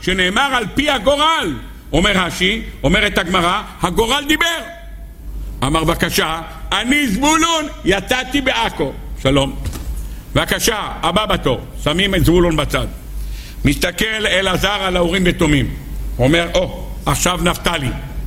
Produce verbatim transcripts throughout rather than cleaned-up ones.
שנאמר על פי הגורל. אומר רש"י, אומרת הגמרא, הגורל דיבר. אמר בבקשה, אני זבולון, יצאתי בעכו. שלום. בבקשה, הבא בתור, שמים את זבולון בצד. מסתכל אלעזר על האורים ותומים. אומר, או, oh, עכשיו נפתלי.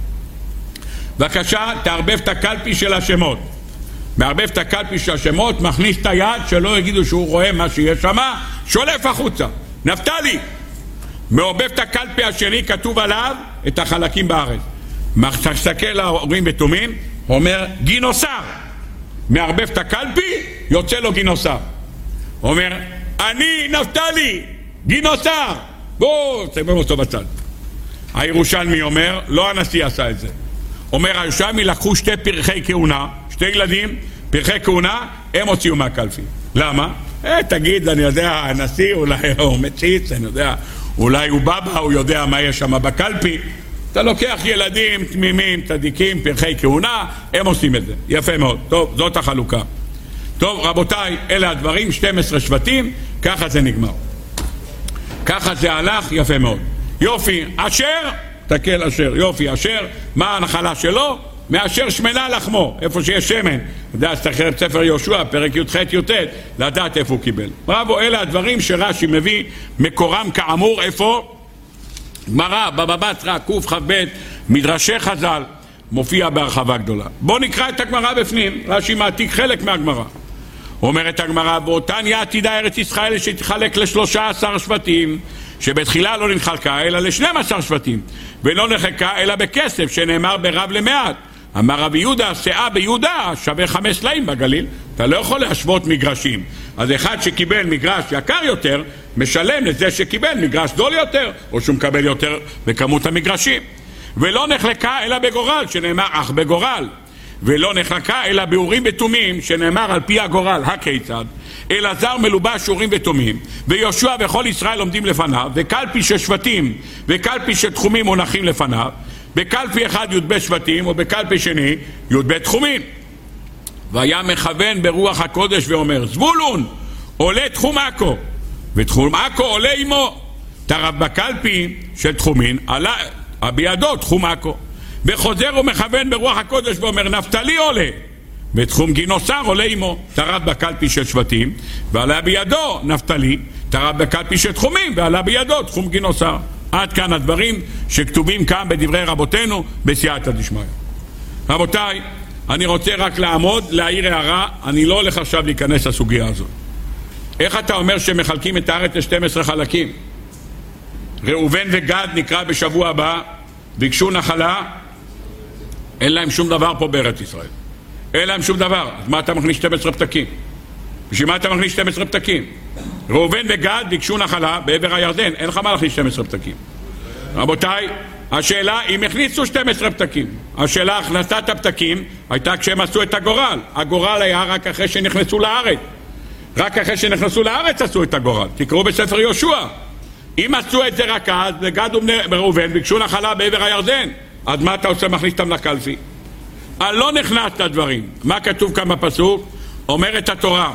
בבקשה, תערבב את הקלפי של השמות. מערבב את הקלפי של השמות, מכניס את היד, שלא יגידו שהוא רואה מה שיש שם, שולף החוצה. נפתלי! מערבב את הקלפי השני, כתוב עליו את החלקים בארץ. מסתכל להורים ותומים, אומר, גינוסר. מערבב את הקלפי, יוצא לו גינוסר. אומר, אני נפתלי, גינוסר. בואו, שמים אותו בצד. הירושלמי אומר, לא הנשיא עשה את זה. אומר, הירושלמי לקחו שתי פרחי כהונה, שתי ילדים, פרחי כהונה, הם הוציאו מהקלפי. למה? אה, תגיד, אני יודע, הנשיא אולי הוא מציץ, אני יודע, אולי הוא בבא, הוא יודע מה יש שם בקלפי. אתה לוקח ילדים תמימים, צדיקים, פרחי כהונה, הם עושים את זה. יפה מאוד. טוב, זאת החלוקה. טוב, רבותיי, אלה הדברים, שנים עשר שבטים, ככה זה נגמר. ככה זה הלך, יפה מאוד. יופי, אשר, תקל אשר, יופי, אשר, מה הנחלה שלו? מאשר שמנה לחמו, איפה שיש שמן. יודע, סתחר את ספר יהושע, פרק י"ח י"ט, לדעת איפה הוא קיבל. בראבו, אלה הדברים שרש"י מביא, מקורם כאמור, איפה? גמרא, בבא בתרא, קכ"ב, מדרשי חז"ל, מופיע בהרחבה גדולה. בואו נקרא את הגמרא בפנים, רש"י מעתיק חלק מהגמרא. אומרת הגמרא, באותן יא עתידה ארץ ישראל שתחלק לשלושה עשר שבטים, שבתחילה לא נחלקה אלא ל-שנים עשר שבטים, ולא נחלקה אלא בכסף, שנאמר ברב למעט. אמר רבי יהודה, שאה ביהודה שווה חמש סלעים בגליל. אתה לא יכול להשוות מגרשים. אז אחד שקיבל מגרש יקר יותר, משלם לזה שקיבל מגרש זול יותר, או שהוא מקבל יותר בכמות המגרשים. ולא נחלקה אלא בגורל, שנאמר אך בגורל. ולא נחלקה אלא באורים ותומים, שנאמר על פי הגורל. הכיצד? אלעזר מלובש אורים ותומים, ויהושע וכל ישראל עומדים לפניו, וקלפי של שבטים וקלפי של תחומים מונחים לפניו, בקלפי אחד י"ב שבטים ובקלפי שני י"ב תחומים. והיה מכוון ברוח הקודש ואומר, זבולון עולה תחום עכו, ותחום עכו עולה עמו. תרב בקלפי של תחומין עלה בידו תחום עכו. וחוזר ומכוון ברוח הקודש ואומר, נפתלי עולה, בתחום גינוסר עולה עמו. תרב בקלפי של שבטים ועלה בידו נפתלי, תרב בקלפי של תחומים ועלה בידו תחום גינוסר. עד כאן הדברים שכתובים כאן בדברי רבותינו בסייעתא דשמיא. רבותיי, אני רוצה רק לעמוד, להעיר הערה, אני לא הולך עכשיו להיכנס לסוגיה הזאת. איך אתה אומר שמחלקים את הארץ ל-שנים עשר חלקים? ראובן וגד נקרא בשבוע הבא, ביקשו נחלה, אין להם שום דבר פה בארץ ישראל. אין להם שום דבר. אז מה אתה מכניס שנים עשר פתקים? בשביל מה אתה מכניס שנים עשר פתקים? ראובן וגד ביקשו נחלה בעבר הירדן, אין לך מה להכניס שנים עשר פתקים. רבותיי, השאלה, אם הכניסו שנים עשר פתקים, השאלה, הכנסת הפתקים הייתה כשהם עשו את הגורל. הגורל היה רק אחרי שנכנסו לארץ. רק אחרי שנכנסו לארץ עשו את הגורל. תקראו בספר יהושע. אם עשו את זה רק אז, וגד וראובן ביקשו נחלה בעבר הירדן, אז מה אתה עושה? מכניס אותם לקלפי. לא נכנס את הדברים. מה כתוב כאן בפסוק? אומרת התורה,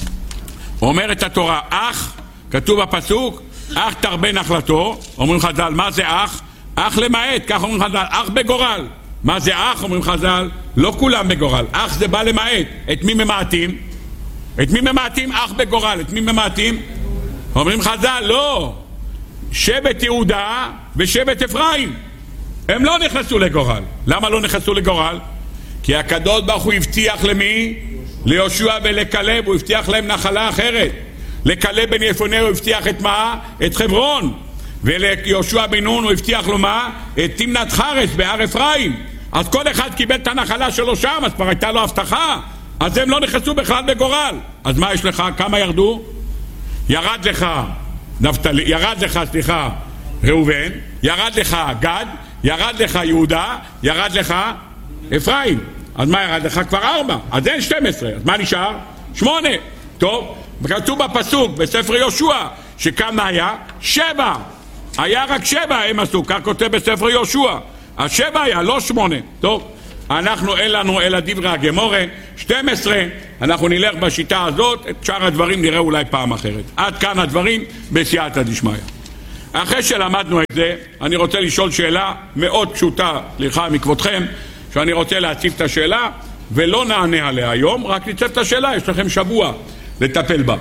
אומרת התורה, אח, כתוב בפסוק, אח תרבה נחלתו. אומרים חז"ל, מה זה אח? אח למעט, כך אומרים חז"ל, אח בגורל. מה זה אח? אומרים חז"ל, לא כולם בגורל, אח זה בא למעט. את מי ממעטים? את מי ממעטים? אח בגורל. את מי ממעטים? אומרים חז"ל, לא, שבט יהודה ושבט אפרים הם לא נכנסו לגורל. למה לא נכנסו לגורל? כי הקדוש ברוך הוא הבטיח למי? ליהושע ולכלב, הוא הבטיח להם נחלה אחרת. לכלב בן יפונה הוא הבטיח את מה? את חברון. וליהושע בן נון הוא הבטיח לו מה? את תמנת חרס בהר אפרים. אז כל אחד קיבל את הנחלה שלו שם, אז כבר הייתה לו הבטחה. אז הם לא נכנסו בכלל בגורל. אז מה יש לך? כמה ירדו? ירד לך נפתלי, ירד לך, סליחה, ראובן, ירד לך גד, ירד לך יהודה, ירד לך אפרים. אז מה ירד לך? כבר ארבע. אז אין שתים עשרה. אז מה נשאר? שמונה. טוב, וכתוב בפסוק בספר יהושע שכמה היה? שבע. היה רק שבע הם עשו, כך כותב בספר יהושע. השבע היה, לא שמונה. טוב, אנחנו אין לנו אלא דברי הגמורה, שתים עשרה. אנחנו נלך בשיטה הזאת, את שאר הדברים נראה אולי פעם אחרת. עד כאן הדברים בסייעתא דשמיא. אחרי שלמדנו את זה, אני רוצה לשאול שאלה מאוד פשוטה, סליחה מכבודכם, שאני רוצה להציב את השאלה, ולא נענה עליה היום, רק ניצב את השאלה, יש לכם שבוע לטפל בה.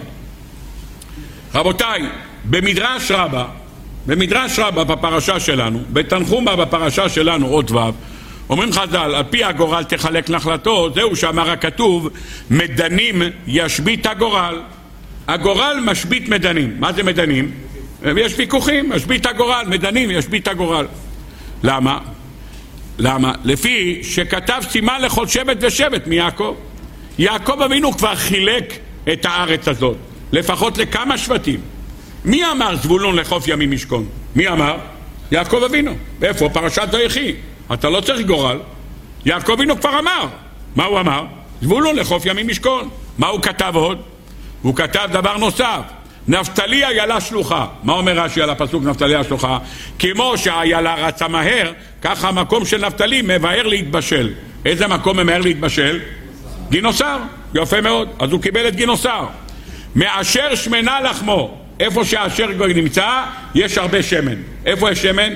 רבותיי, במדרש רבה, במדרש רבה בפרשה שלנו, בתנחומה בפרשה שלנו, עוד ו', אומרים חז"ל, על פי הגורל תחלק נחלתו, זהו שאמר הכתוב, מדנים ישבית הגורל. הגורל משבית מדנים. מה זה מדנים? יש ויכוחים, משבית הגורל, מדנים ישבית הגורל. למה? למה? לפי שכתב סימן לכל שבט ושבט מיעקב. יעקב אבינו כבר חילק את הארץ הזאת, לפחות לכמה שבטים. מי אמר זבולון לחוף ימים משכון? מי אמר? יעקב אבינו. איפה? פרשת ויחי. אתה לא צריך גורל. יעקב אבינו כבר אמר. מה הוא אמר? זבולון לחוף ימים משכון. מה הוא כתב עוד? הוא כתב דבר נוסף. נפתלי איילה שלוחה. מה אומר רש"י על הפסוק נפתלי השלוחה? כמו שהאיילה רצה מהר, ככה המקום של נפתלי מבאר להתבשל. איזה מקום ממהר להתבשל? גינוסר. יפה מאוד. אז הוא קיבל את גינוסר. מאשר שמנה לחמו. איפה שהאשר נמצא יש הרבה שמן. איפה יש שמן?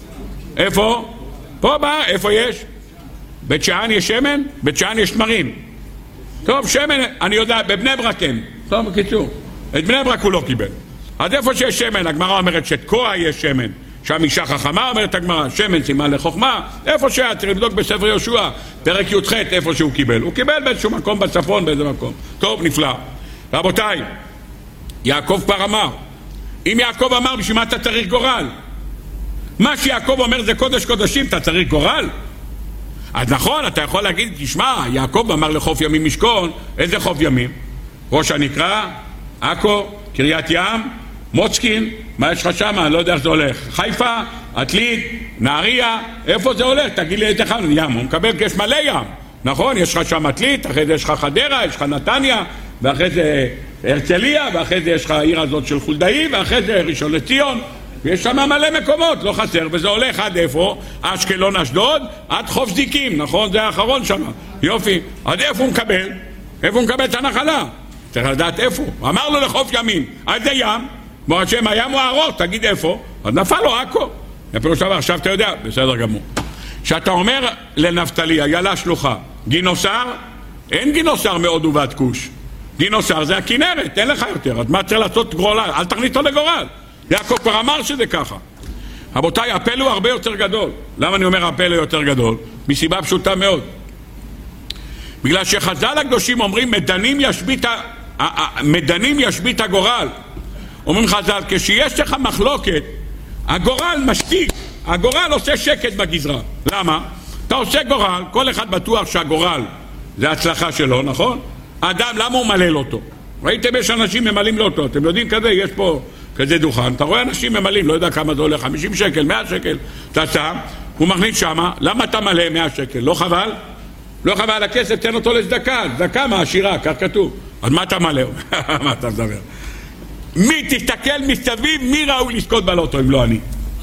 איפה? פה בא, איפה יש? בית שאן יש שמן? בית שאן יש תמרים. טוב, שמן, אני יודע, בבני ברק אין. טוב, בקיצור, את בני ברק הוא לא קיבל. אז איפה שיש שמן, הגמרא אומרת שתקוע יש שמן. שם אישה חכמה אומרת הגמרא, שמן סימן לחוכמה. איפה שהיה, צריך לבדוק בספר יהושע, פרק י"ח, איפה שהוא קיבל. הוא קיבל באיזשהו מקום בצפון, באיזה מקום. טוב, נפלא. רבותיי, יעקב כבר אמר. אם יעקב אמר, בשביל מה אתה צריך גורל? מה שיעקב אומר זה קודש קודשים, אתה צריך גורל? אז נכון, אתה יכול להגיד, תשמע, יעקב אמר לחוף ימים משכון, איזה חוף ימים? ראש הנקרא, עכו, קריית ים, מוצקין, מה יש לך שם? אני לא יודע איך זה הולך. חיפה, עתלית, נהריה, איפה זה הולך? תגיד לי איזה חם, ים, הוא מקבל כי יש מלא ים. נכון, יש לך שם עתלית, אחרי זה יש לך חדרה, יש לך נתניה, ואחרי זה הרצליה, ואחרי זה יש לך העיר הזאת של חולדאי, ואחרי זה ראשון לציון. יש שם מלא מקומות, לא חסר, וזה הולך עד איפה? אשקלון, אשדוד, עד חוף זיקים, נכון? זה האחרון שם. יופי. עד איפה הוא מקבל? איפה הוא מקבל את הנחלה? צריך לדעת איפה. אמר לו לחוף ימים, עד זה ים, כמו השם הים הוא הארוך, תגיד איפה? אז נפל לו עכו. יפילו שבר, עכשיו אתה יודע, בסדר גמור. שאתה אומר לנפתלי, איילה שלוחה, גינוסר, אין גינוסר מהודו ועד כוש. גינוסר זה הכנרת, אין לך יותר. אז מה צריך לעשות גורל? אל תכניס אותו לגורל. יעקב כבר אמר שזה ככה. רבותיי, הפלא הוא הרבה יותר גדול. למה אני אומר הפלא יותר גדול? מסיבה פשוטה מאוד. בגלל שחז"ל הקדושים אומרים מדנים ישבית, מדנים ישבית הגורל. אומרים חז"ל, כשיש לך מחלוקת, הגורל משתיק. הגורל עושה שקט בגזרה. למה? אתה עושה גורל, כל אחד בטוח שהגורל זה הצלחה שלו, נכון? האדם, למה הוא מלל אותו? ראיתם, יש אנשים ממלאים לו אותו. אתם יודעים כזה, יש פה כזה דוכן, אתה רואה אנשים ממלאים, לא יודע כמה זה עולה, חמישים שקל, מאה שקל, אתה שם, הוא מכניס שמה, למה אתה מלא מאה שקל? לא חבל? לא חבל הכסף, תן אותו לצדקה, צדקה מהעשירה, כך כתוב. אז מה אתה מלא? מה אתה מדבר? מי תסתכל מסביב, מי ראוי לזכות בלוטו אם לא אני?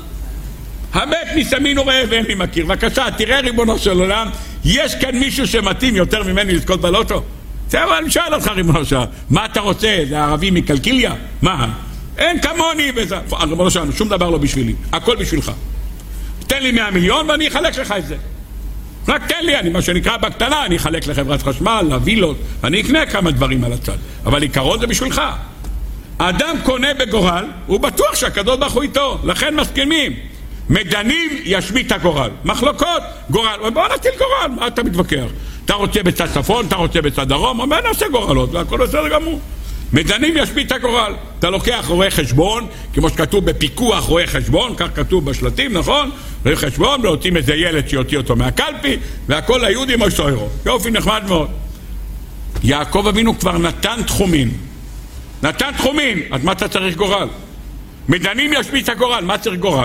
המת מסמין וראה ואין לי מכיר. בבקשה, תראה ריבונו של עולם, יש כאן מישהו שמתאים יותר ממני לזכות בלוטו? בסדר, אני שואל אותך ריבונו של עולם, מה אתה רוצה? זה הערבי מקלקיליה? מה? אין כמוני וזה. ריבונו של עולם, שום דבר לא בשבילי, הכל בשבילך. תן לי מאה מיליון ואני אחלק לך את זה. רק תן לי, אני מה שנקרא בקטנה, אני אחלק לחברת חשמל, לווילות, אני אקנה כמה דברים על הצד. אבל עיקרון זה בשבילך. האדם קונה בגורל, הוא בטוח שהקדוש ברוך הוא איתו, לכן מסכימים. מדנים ישבית הגורל. מחלוקות, גורל. בוא נטיל גורל, מה אתה מתווכח? אתה רוצה בצד צפון, אתה רוצה בצד דרום, אומר נעשה גורלות, והכל בסדר גמור. מדנים ישבית הגורל. אתה לוקח רואה חשבון, כמו שכתוב בפיקוח רואה חשבון, כך כתוב בשלטים, נכון? רואה חשבון, ולהוצאים איזה ילד שיוציא אותו מהקלפי, והכל היהודים או סוירו. יופי, נחמד מאוד. יעקב אבינו כבר נתן תחומים. נתן תחומים, אז מה אתה צריך גורל? מדנים ישבית הגורל, מה צריך גורל?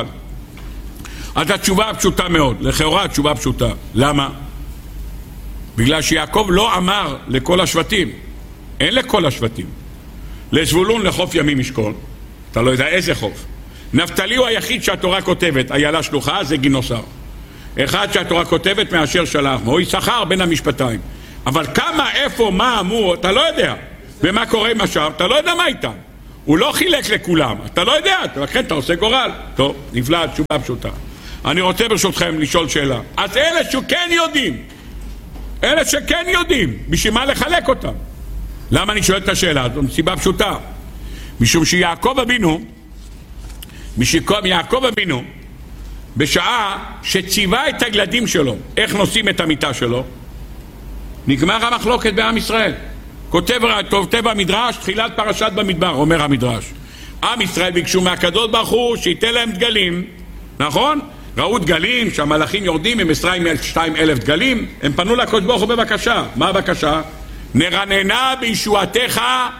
אז התשובה פשוטה מאוד, לכאורה התשובה פשוטה. למה? בגלל שיעקב לא אמר לכל השבטים, אין לכל השבטים. לזבולון לחוף ימים משכון, אתה לא יודע איזה חוף. נפתלי הוא היחיד שהתורה כותבת, איילה שלוחה זה גינוסר. אחד שהתורה כותבת מאשר שלח, הוא יששכר בין המשפטיים. אבל כמה, איפה, מה אמור, אתה לא יודע. ומה קורה עם השאר, אתה לא יודע מה איתם. הוא לא חילק לכולם, אתה לא יודע, לכן אתה עושה גורל. טוב, נפלא, תשובה פשוטה. אני רוצה ברשותכם לשאול שאלה. אז אלה שכן יודעים, אלה שכן יודעים, בשביל מה לחלק אותם? למה אני שואל את השאלה הזאת? מסיבה פשוטה. משום שיעקב אבינו, משום יעקב אבינו, בשעה שציווה את הילדים שלו, איך נושאים את המיטה שלו, נגמר המחלוקת בעם ישראל. כותב, כותב המדרש, תחילת פרשת במדבר, אומר המדרש. עם ישראל ביקשו מהקדוש ברוך הוא שייתן להם דגלים, נכון? ראו דגלים שהמלאכים יורדים עם עשרים ושתיים אלף דגלים, הם פנו לקדוש ברוך הוא בבקשה. מה הבקשה? נרננה בישועתך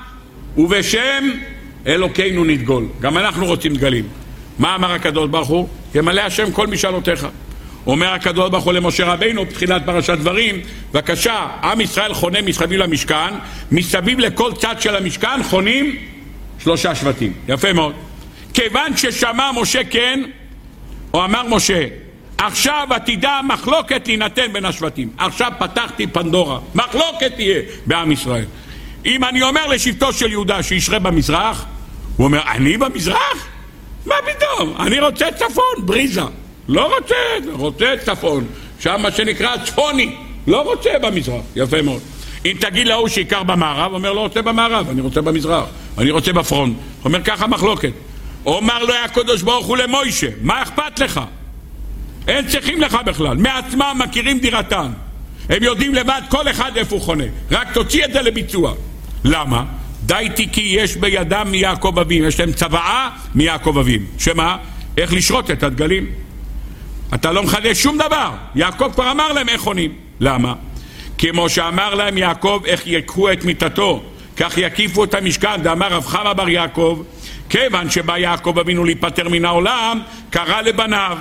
ובשם אלוקינו נדגול. גם אנחנו רוצים דגלים. מה אמר הקדוש ברוך הוא? ימלא השם כל משאלותיך. אומר הקדוש ברוך הוא למשה רבינו בתחילת פרשת דברים, בבקשה, עם ישראל חונה מסביב למשכן, מסביב לכל צד של המשכן חונים שלושה שבטים. יפה מאוד. כיוון ששמע משה כן, או אמר משה, עכשיו עתידה מחלוקת להינתן בין השבטים. עכשיו פתחתי פנדורה, מחלוקת תהיה בעם ישראל. אם אני אומר לשבטו של יהודה שישרה במזרח, הוא אומר, אני במזרח? מה פתאום? אני רוצה צפון, בריזה. לא רוצה, רוצה צפון. שם מה שנקרא צפוני. לא רוצה במזרח. יפה מאוד. אם תגיד להוא שיקר במערב, אומר לא רוצה במערב, אני רוצה במזרח. אני רוצה בפרונט. אומר ככה מחלוקת. אומר לו הקדוש ברוך הוא למוישה, מה אכפת לך? אין צריכים לך בכלל. מעצמם מכירים דירתם. הם יודעים לבד כל אחד איפה הוא חונה. רק תוציא את זה לביצוע. למה? דייתי כי יש בידם מיעקב אבים. יש להם צוואה מיעקב אבים. שמה? איך לשרות את הדגלים. אתה לא מחדש שום דבר. יעקב כבר אמר להם איך חונים. למה? כמו שאמר להם יעקב איך יקחו את מיטתו, כך יקיפו את המשכן. דאמר רב חמא בר יעקב, כיוון שבא יעקב אבינו להיפטר מן העולם, קרא לבניו.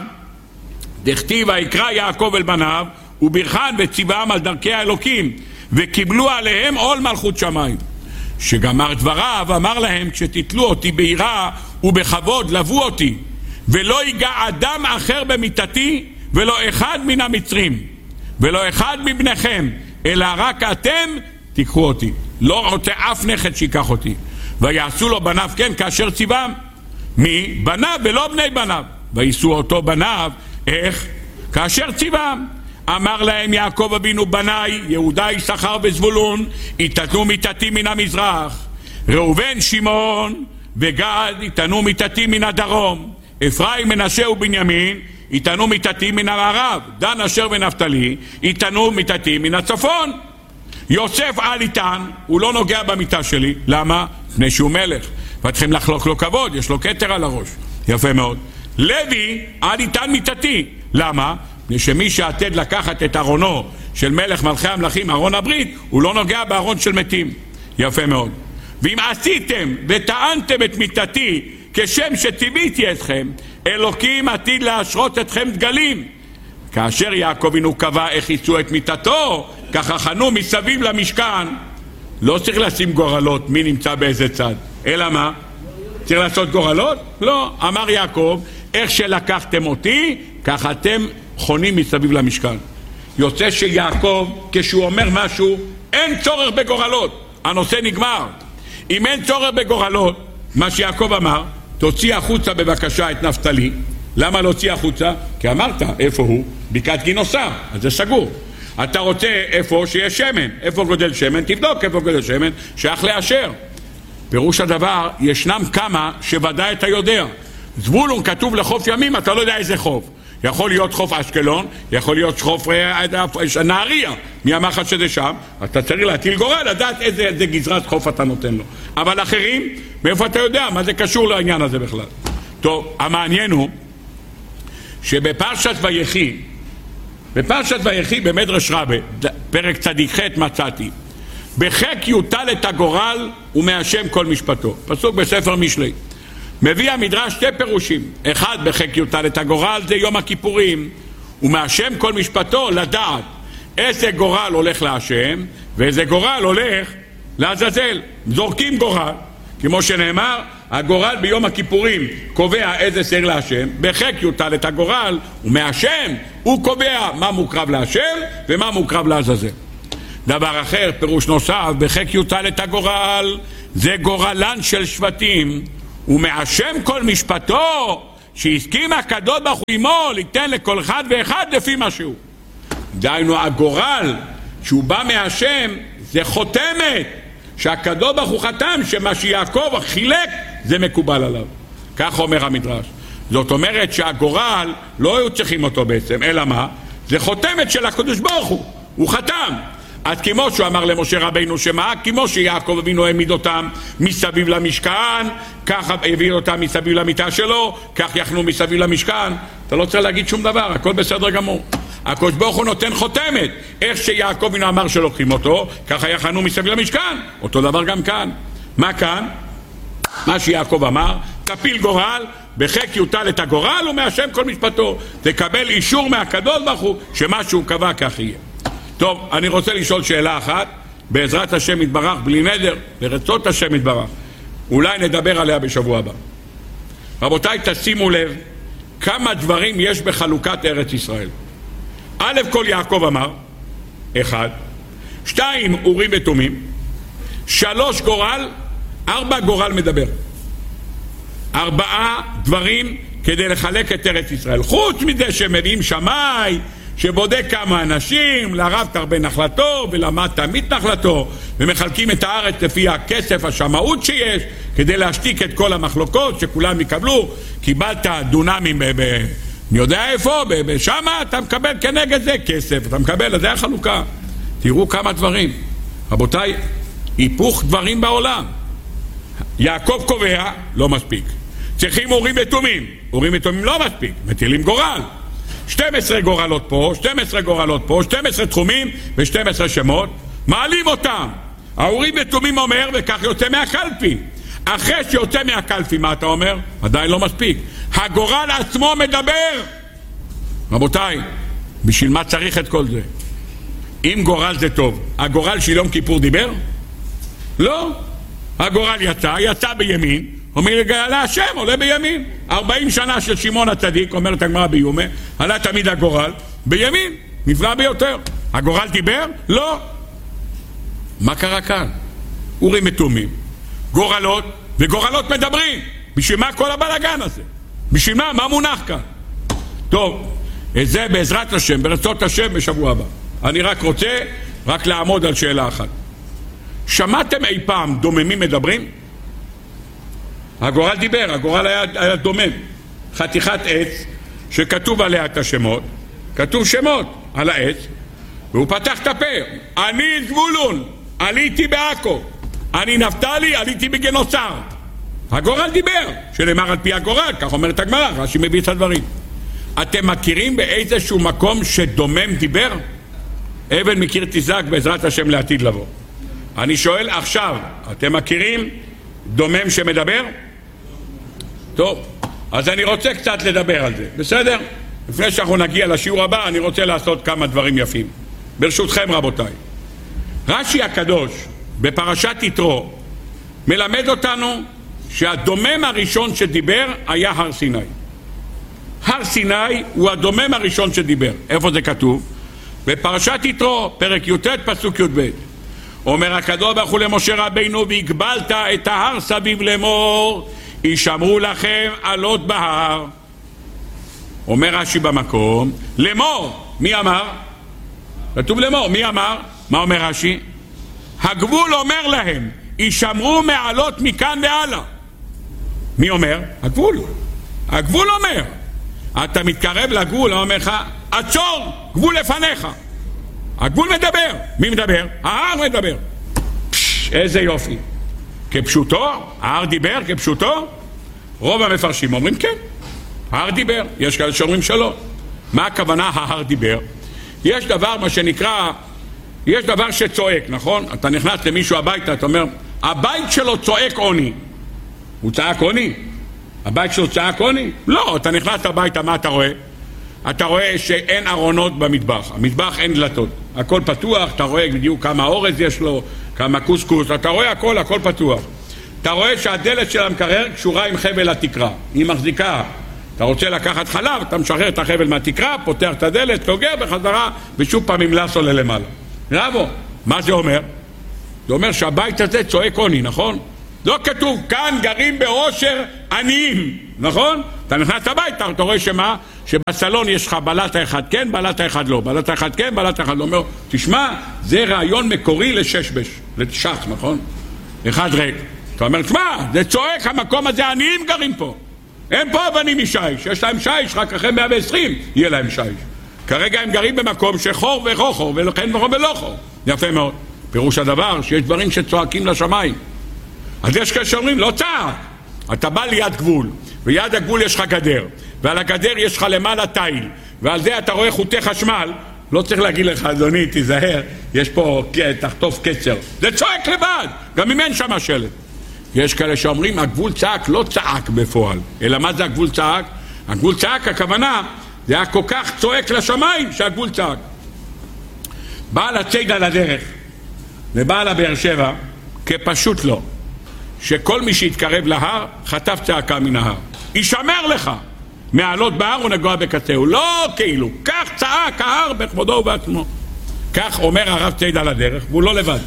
דכתיב ויקרא יעקב אל בניו, וברכן וציווהם על דרכי האלוקים, וקיבלו עליהם עול מלכות שמיים. שגמר דבריו אמר להם, כשתתלו אותי ביראה ובכבוד לבו אותי, ולא ייגע אדם אחר במיטתי, ולא אחד מן המצרים, ולא אחד מבניכם, אלא רק אתם תיקחו אותי. לא רוצה אף נכד שיקח אותי. ויעשו לו בניו כן כאשר ציוום. מי? בניו ולא בני בניו. ויישאו אותו בניו, איך? כאשר ציוום. אמר להם יעקב אבינו, בניי, יהודה, יששכר וזבולון, יתנו מיטתי מן המזרח. ראובן, שמעון וגד יתנו מיטתי מן הדרום. אפרים, מנשה ובנימין יתנו מיטתי מן המערב. דן, אשר ונפתלי יתנו מיטתי מן הצפון. יוסף אל יתן, הוא לא נוגע במיטה שלי. למה? לפני שהוא מלך וצריכים לחלוק לו כבוד, יש לו כתר על הראש. יפה מאוד. לוי אל יתן מיטתי. למה? שמי שעתד לקחת את ארונו של מלך מלכי המלכים, ארון הברית, הוא לא נוגע בארון של מתים. יפה מאוד. ואם עשיתם וטענתם את מיטתי כשם שציוויתי אתכם, אלוקים עתיד להשרות אתכם דגלים. כאשר יעקב אבינו קבע איך יישאו את מיטתו, ככה חנו מסביב למשכן. לא צריך לשים גורלות מי נמצא באיזה צד, אלא מה? צריך לעשות גורלות? לא. אמר יעקב, איך שלקחתם אותי, ככה אתם חונים מסביב למשכן. יוצא שיעקב, כשהוא אומר משהו, אין צורך בגורלות. הנושא נגמר. אם אין צורך בגורלות, מה שיעקב אמר, תוציא החוצה בבקשה את נפתלי. למה להוציא החוצה? כי אמרת, איפה הוא? בקעת גינוסר, אז זה סגור. אתה רוצה איפה שיש שמן. איפה גודל שמן? תבדוק איפה גודל שמן, שייך לאשר. פירוש הדבר, ישנם כמה שוודאי אתה יודע. זבולון כתוב לחוף ימים, אתה לא יודע איזה חוף. יכול להיות חוף אשקלון, יכול להיות חוף נהריה. מי אמר לך שזה שם? אתה צריך להטיל גורל, לדעת איזה, איזה גזרת חוף אתה נותן לו. אבל אחרים, מאיפה אתה יודע? מה זה קשור לעניין הזה בכלל? טוב, המעניין הוא שבפרשת ויחי, בפרשת ויחי במדרש רבה, פרק צדיק ח' מצאתי, בחק יוטל את הגורל ומהשם כל משפטו. פסוק בספר משלי. מביא המדרש שתי פירושים. אחד, בחק יוטל את הגורל, זה יום הכיפורים, ומהשם כל משפטו לדעת איזה גורל הולך להשם ואיזה גורל הולך לעזאזל. זורקים גורל, כמו שנאמר, הגורל ביום הכיפורים קובע איזה שעיר להשם, בחק יוטל את הגורל, ומהשם הוא קובע מה מוקרב להשם ומה מוקרב לעזאזל. דבר אחר, פירוש נוסף, בחק יוטל את הגורל, זה גורלן של שבטים, ומאשם כל משפטו, שהסכים הקדוש ברוך הוא עמו ליתן לכל אחד ואחד לפי מה שהוא. דהיינו, הגורל שהוא בא מהשם זה חותמת, שהקדוש ברוך הוא חתם שמה שיעקב חילק זה מקובל עליו. כך אומר המדרש. זאת אומרת שהגורל לא היו צריכים אותו בעצם, אלא מה? זה חותמת של הקדוש ברוך הוא, הוא חתם. אז כמו שהוא אמר למשה רבינו שמה? כמו שיעקב אבינו העמיד אותם מסביב למשכן, ככה הביא אותם מסביב למיטה שלו, כך יחנו מסביב למשכן. אתה לא צריך להגיד שום דבר, הכל בסדר גמור. הקדוש ברוך הוא נותן חותמת, איך שיעקב אבינו אמר שלוקחים אותו, ככה יחנו מסביב למשכן. אותו דבר גם כאן. מה כאן? מה שיעקב אמר, תפיל גורל, בחק יוטל את הגורל ומהשם כל משפטו. תקבל אישור מהקדוש ברוך הוא שמה שהוא קבע כך יהיה. טוב, אני רוצה לשאול שאלה אחת, בעזרת השם יתברך, בלי נדר, ברצות השם יתברך. אולי נדבר עליה בשבוע הבא. רבותיי, תשימו לב כמה דברים יש בחלוקת ארץ ישראל. א' כל יעקב אמר, אחד. שתיים, אורים ותומים. שלוש גורל, ארבע גורל מדבר. ארבעה דברים כדי לחלק את ארץ ישראל. חוץ מזה שמביאים שמאי, שבודק כמה אנשים, לרב תרבה נחלתו ולמד תמיד נחלתו, ומחלקים את הארץ לפי הכסף, השמאות שיש, כדי להשתיק את כל המחלוקות, שכולם יקבלו. קיבלת דונמים ב... ב אני יודע איפה, בשמה אתה מקבל כנגד זה כסף, אתה מקבל, זה החלוקה. תראו כמה דברים. רבותיי, היפוך דברים בעולם. יעקב קובע, לא מספיק. צריכים אורים ותומים. אורים ותומים לא מספיק, מטילים גורל. שתים עשרה גורלות פה, שתים עשרה גורלות פה, שתים עשרה תחומים ו-שתים עשרה שמות. מעלים אותם. האורים ותומים אומר, וכך יוצא מהקלפי. אחרי שיוצא מהקלפי, מה אתה אומר? עדיין לא מספיק. הגורל עצמו מדבר. רבותיי, בשביל מה צריך את כל זה? אם גורל זה טוב, הגורל של יום כיפור דיבר? לא. הגורל יצא, יצא בימין, אומר לגאלה השם, עולה בימין. ארבעים שנה של שמעון הצדיק, אומרת הגמרא ביומה, עלה תמיד הגורל בימין, נפלא ביותר. הגורל דיבר? לא. מה קרה כאן? אורים ותומים, גורלות, וגורלות מדברים. בשביל מה כל הבלגן הזה? בשביל מה? מה מונח כאן? טוב, את זה בעזרת השם, ברצות השם בשבוע הבא. אני רק רוצה רק לעמוד על שאלה אחת. שמעתם אי פעם דוממים מדברים? הגורל דיבר, הגורל היה, היה דומם. חתיכת עץ שכתוב עליה את השמות, כתוב שמות על העץ, והוא פתח את הפה. אני זבולון, עליתי בעכו. אני נפתלי, עליתי בגנוסר. הגורל דיבר, שנאמר על פי הגורל, כך אומרת הגמרא, רש"י מביא את הדברים. אתם מכירים באיזשהו מקום שדומם דיבר? אבן מכיר תזעק בעזרת השם לעתיד לבוא. אני שואל עכשיו, אתם מכירים דומם שמדבר? טוב, אז אני רוצה קצת לדבר על זה, בסדר? לפני שאנחנו נגיע לשיעור הבא, אני רוצה לעשות כמה דברים יפים. ברשותכם רבותיי. רש"י הקדוש בפרשת יתרו מלמד אותנו שהדומם הראשון שדיבר היה הר סיני. הר סיני הוא הדומם הראשון שדיבר. איפה זה כתוב? בפרשת יתרו, פרק י"ט פסוק י"ב. אומר הקדוש ברוך הוא למשה רבינו, והגבלת את ההר סביב לאמור, ישמרו לכם עלות בהר. אומר רש"י במקום, לאמור, מי אמר? כתוב לאמור, מי אמר? מה אומר רש"י? הגבול אומר להם, ישמרו מעלות מכאן והלאה. מי אומר? הגבול. הגבול אומר. אתה מתקרב לגבול, הוא אומר לך, עצור, גבול לפניך. הגבול מדבר. מי מדבר? ההר מדבר. פש, איזה יופי. כפשוטו, ההר דיבר כפשוטו? רוב המפרשים אומרים כן. ההר דיבר. יש כאלה שאומרים שלא. מה הכוונה ההר דיבר? יש דבר מה שנקרא, יש דבר שצועק, נכון? אתה נכנס למישהו הביתה, אתה אומר, הבית שלו צועק עוני. הוא צעק עוני? הבית שלו צעק עוני? לא, אתה נכנס הביתה, מה אתה רואה? אתה רואה שאין ארונות במטבח, המטבח אין דלתות, הכל פתוח, אתה רואה בדיוק כמה אורז יש לו, כמה קוסקוס, אתה רואה הכל, הכל פתוח. אתה רואה שהדלת של המקרר קשורה עם חבל התקרה, היא מחזיקה. אתה רוצה לקחת חלב, אתה משחרר את החבל מהתקרה, פותח את הדלת, סוגר בחזרה, ושוב פעם עם לס עולה למעלה. רבו, מה זה אומר? זה אומר שהבית הזה צועק עוני, נכון? לא כתוב, כאן גרים באושר עניים, נכון? אתה נכנס הביתה, אתה רואה שמה? שבסלון יש לך בלטה אחד כן, בלטה אחד לא, בלטה אחד כן, בלטה אחד לא. אומר, תשמע, זה רעיון מקורי לששבש, לשח, נכון? אחד ריק. אתה אומר, תשמע, זה צועק, המקום הזה, עניים גרים פה. הם פה אבנים משיש, יש להם שיש, רק אחרי מאה ועשרים יהיה להם שיש. כרגע הם גרים במקום שחור וחור, ולכן וחור ולא חור. יפה מאוד. פירוש הדבר שיש דברים שצועקים לשמיים. אז יש כאלה שאומרים, לא צעק. אתה בא ליד גבול, ויד הגבול יש לך גדר, ועל הגדר יש לך למעלה תיל, ועל זה אתה רואה חוטי חשמל, לא צריך להגיד לך, אדוני, תיזהר, יש פה תחטוף קצר. זה צועק לבד, גם אם אין שם שלט. יש כאלה שאומרים, הגבול צעק לא צעק בפועל, אלא מה זה הגבול צעק? הגבול צעק, הכוונה, זה היה כל כך צועק לשמיים שהגבול צעק. בעל הציד על הדרך, ובעל הבאר שבע, כפשוט לא. שכל מי שיתקרב להר, חטף צעקה מן ההר. ישמר לך מעלות בהר ונגוע בקצהו. לא כאילו, כך צעק ההר בכבודו ובעצמו. כך אומר הרב ציד על הדרך, והוא לא לבד.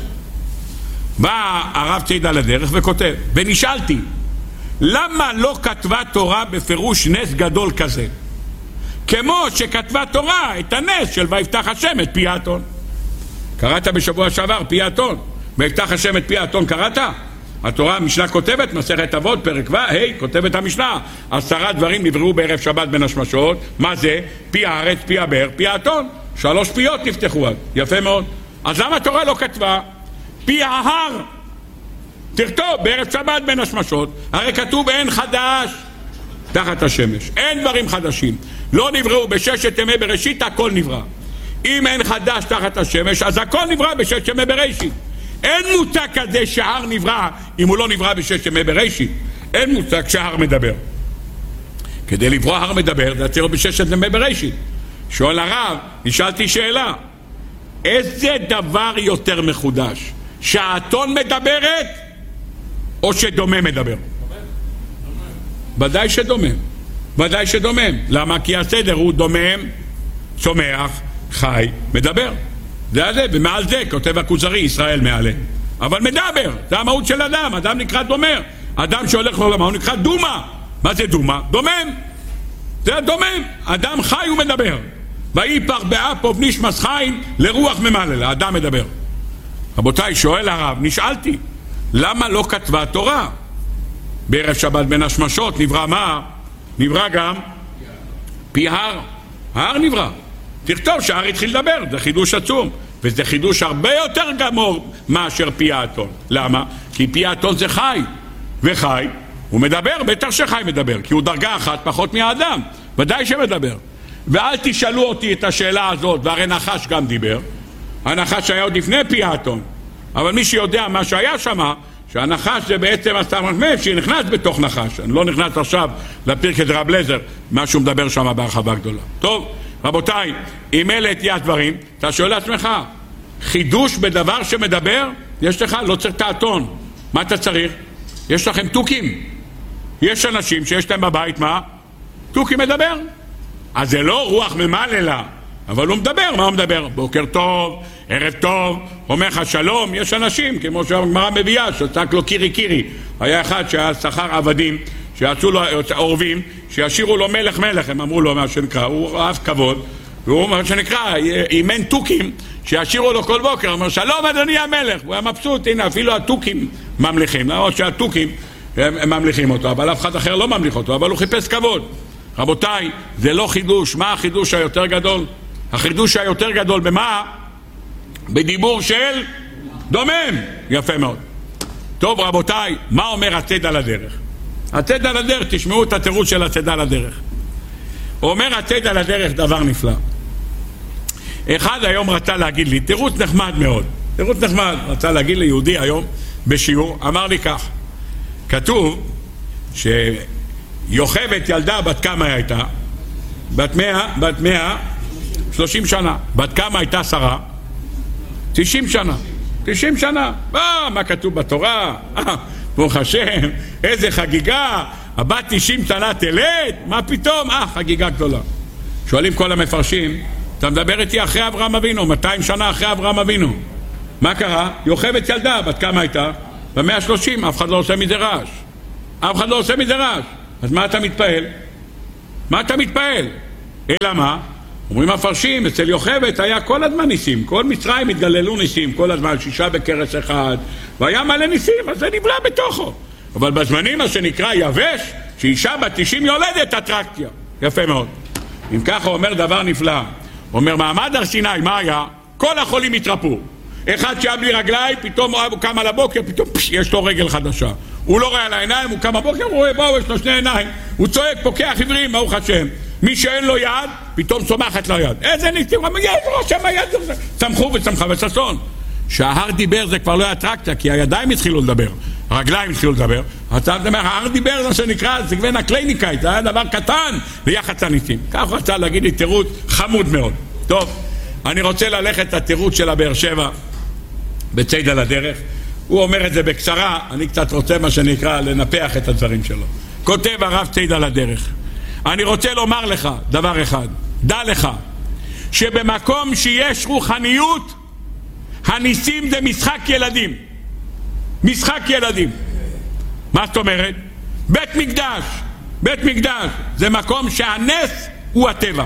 בא הרב ציד על הדרך וכותב, ונשאלתי, למה לא כתבה תורה בפירוש נס גדול כזה? כמו שכתבה תורה את הנס של ויפתח השם את פי האתון. קראת בשבוע שעבר פי האתון? ויפתח השם את פי האתון קראת? התורה, המשנה כותבת, מסכת אבות, פרק ו', היי, כותבת המשנה, עשרה דברים נבראו בערב שבת בין השמשות. מה זה? פי הארץ, פי הבאר, פי האתון. שלוש פיות נפתחו אז. יפה מאוד. אז למה התורה לא כתבה? פי ההר. תכתוב, בערב שבת בין השמשות, הרי כתוב אין חדש תחת השמש. אין דברים חדשים. לא נבראו בששת ימי בראשית, הכל נברא. אם אין חדש תחת השמש, אז הכל נברא בששת ימי בראשית. אין מוצא כזה שהר נברא אם הוא לא נברא בששת ימי בראשית. אין מוצא כשהר מדבר. כדי לברוא הר מדבר זה צריך בששת ימי בראשית. שואל הרב, נשאלתי שאלה, איזה דבר יותר מחודש? שהאתון מדברת או שדומה מדבר? ודאי שדומם. ודאי שדומם. למה? כי הסדר הוא דומם, צומח, חי, מדבר. זה הזה, ומעל זה כותב הכוזרי, ישראל מעלה. אבל מדבר, זה המהות של אדם. אדם נקרא דומר. אדם שהולך לעולמה הוא נקרא דומה. מה זה דומה? דומם. זה דומם. אדם חי ומדבר. ויפח באפו ונשמס חיים לרוח ממלא. האדם מדבר. רבותיי, שואל הרב, נשאלתי, למה לא כתבה תורה? בערב שבת בין השמשות נברא מה? נברא גם פי הר. ההר נברא. תכתוב שההר התחיל לדבר, זה חידוש עצום. וזה חידוש הרבה יותר גמור מאשר פי האתון. למה? כי פי האתון זה חי. וחי, הוא מדבר, בטח שחי מדבר, כי הוא דרגה אחת פחות מהאדם. ודאי שמדבר. ואל תשאלו אותי את השאלה הזאת, והרי נחש גם דיבר. הנחש היה עוד לפני פי האתון. אבל מי שיודע מה שהיה שמה, שהנחש זה בעצם הסמ"ך שנכנס בתוך נחש. אני לא נכנס עכשיו לפרקי דרב לזר, מה שהוא מדבר שם בהרחבה גדולה. טוב, רבותיי, אם אלה תהיה הדברים, אתה שואל לעצמך, חידוש בדבר שמדבר, יש לך, לא צריך תאתון. מה אתה צריך? יש לכם תוקים. יש אנשים שיש להם בבית, מה? תוקי מדבר. אז זה לא רוח ממלא לה, אבל הוא מדבר. מה הוא מדבר? בוקר טוב, ערב טוב, אומר לך שלום. יש אנשים, כמו שהגמרא מביאה, שצעק לו קירי קירי. היה אחד שהיה שכר עבדים, שיעשו לו עורבים, שישירו לו מלך מלך, הם אמרו לו מה שנקרא, הוא אהב כבוד, והוא מה שנקרא, אימן תוקים, שישירו לו כל בוקר, אומר שלום אדוני המלך, הוא היה מבסוט, הנה אפילו התוקים ממליכים, למרות שהתוקים הם, הם ממליכים אותו, אבל אף אחד אחר לא ממליך אותו, אבל הוא חיפש כבוד. רבותיי, זה לא חידוש. מה החידוש היותר גדול? החידוש היותר גדול במה? בדיבור של דומם. יפה מאוד. טוב רבותיי, מה אומר הצד על הדרך? הצד על הדרך, תשמעו את התירוץ של הצד על הדרך. הוא אומר הצד על הדרך דבר נפלא. אחד היום רצה להגיד לי, תירוץ נחמד מאוד, תירוץ נחמד, רצה להגיד לי יהודי היום בשיעור, אמר לי כך, כתוב שיוכבת ילדה בת כמה הייתה? בת מאה, בת מאה, שלושים שנה. בת כמה הייתה שרה? תשעים שנה. תשעים שנה. אה, מה כתוב בתורה? אה, ברוך השם, איזה חגיגה, הבת תשעים שנה תלד, מה פתאום? אה, חגיגה גדולה. שואלים כל המפרשים, אתה מדבר איתי אחרי אברהם אבינו, מאתיים שנה אחרי אברהם אבינו. מה קרה? יוכבת ילדה, בת כמה הייתה? במאה שלושים אף אחד לא עושה מזה רעש. אף אחד לא עושה מזה רעש. אז מה אתה מתפעל? מה אתה מתפעל? אלא מה? אומרים הפרשים, אצל יוכבד היה כל הזמן ניסים. כל מצרים התגללו ניסים, כל הזמן, שישה בקרס אחד, והיה מלא ניסים, אז זה נבלע בתוכו. אבל בזמנים מה שנקרא יבש, שאישה בת תשעים יולדת אטרקציה. יפה מאוד. אם ככה אומר דבר נפלא. אומר מעמד הר סיני, מה היה? כל החולים התרפו. אחד שהיה בלי רגליים, פתאום הוא קם על הבוקר, פתאום פש, יש לו רגל חדשה. הוא לא רואה על העיניים, הוא קם בבוקר, הוא רואה, בואו, יש לו שני עיניים. הוא צועק, פוקח עברים, ברוך השם. מי שאין לו יד, פתאום צומחת לו יד. איזה ניסים? יש לו שם היד. צמחו וצמחה וססון. שההר דיבר זה כבר לא אטרקציה, כי הידיים התחילו לדבר. הרגליים התחילו לדבר. אתה אומר, ההר דיבר זה שנקרא, זה גוון הקליניקאית, זה היה דבר קטן ליחץ הניסים. כך רצה להגיד לי תירוץ חמוד מאוד. טוב, אני רוצה ללכת לתירוץ של הבאר שבע, בצד על הדרך. הוא אומר את זה בקצרה, אני קצת רוצה מה שנקרא לנפח את הדברים שלו. כותב הרב צד על הדרך. אני רוצה לומר לך דבר אחד, דע לך, שבמקום שיש רוחניות, הניסים זה משחק ילדים. משחק ילדים. מה זאת אומרת? בית מקדש. בית מקדש זה מקום שהנס הוא הטבע.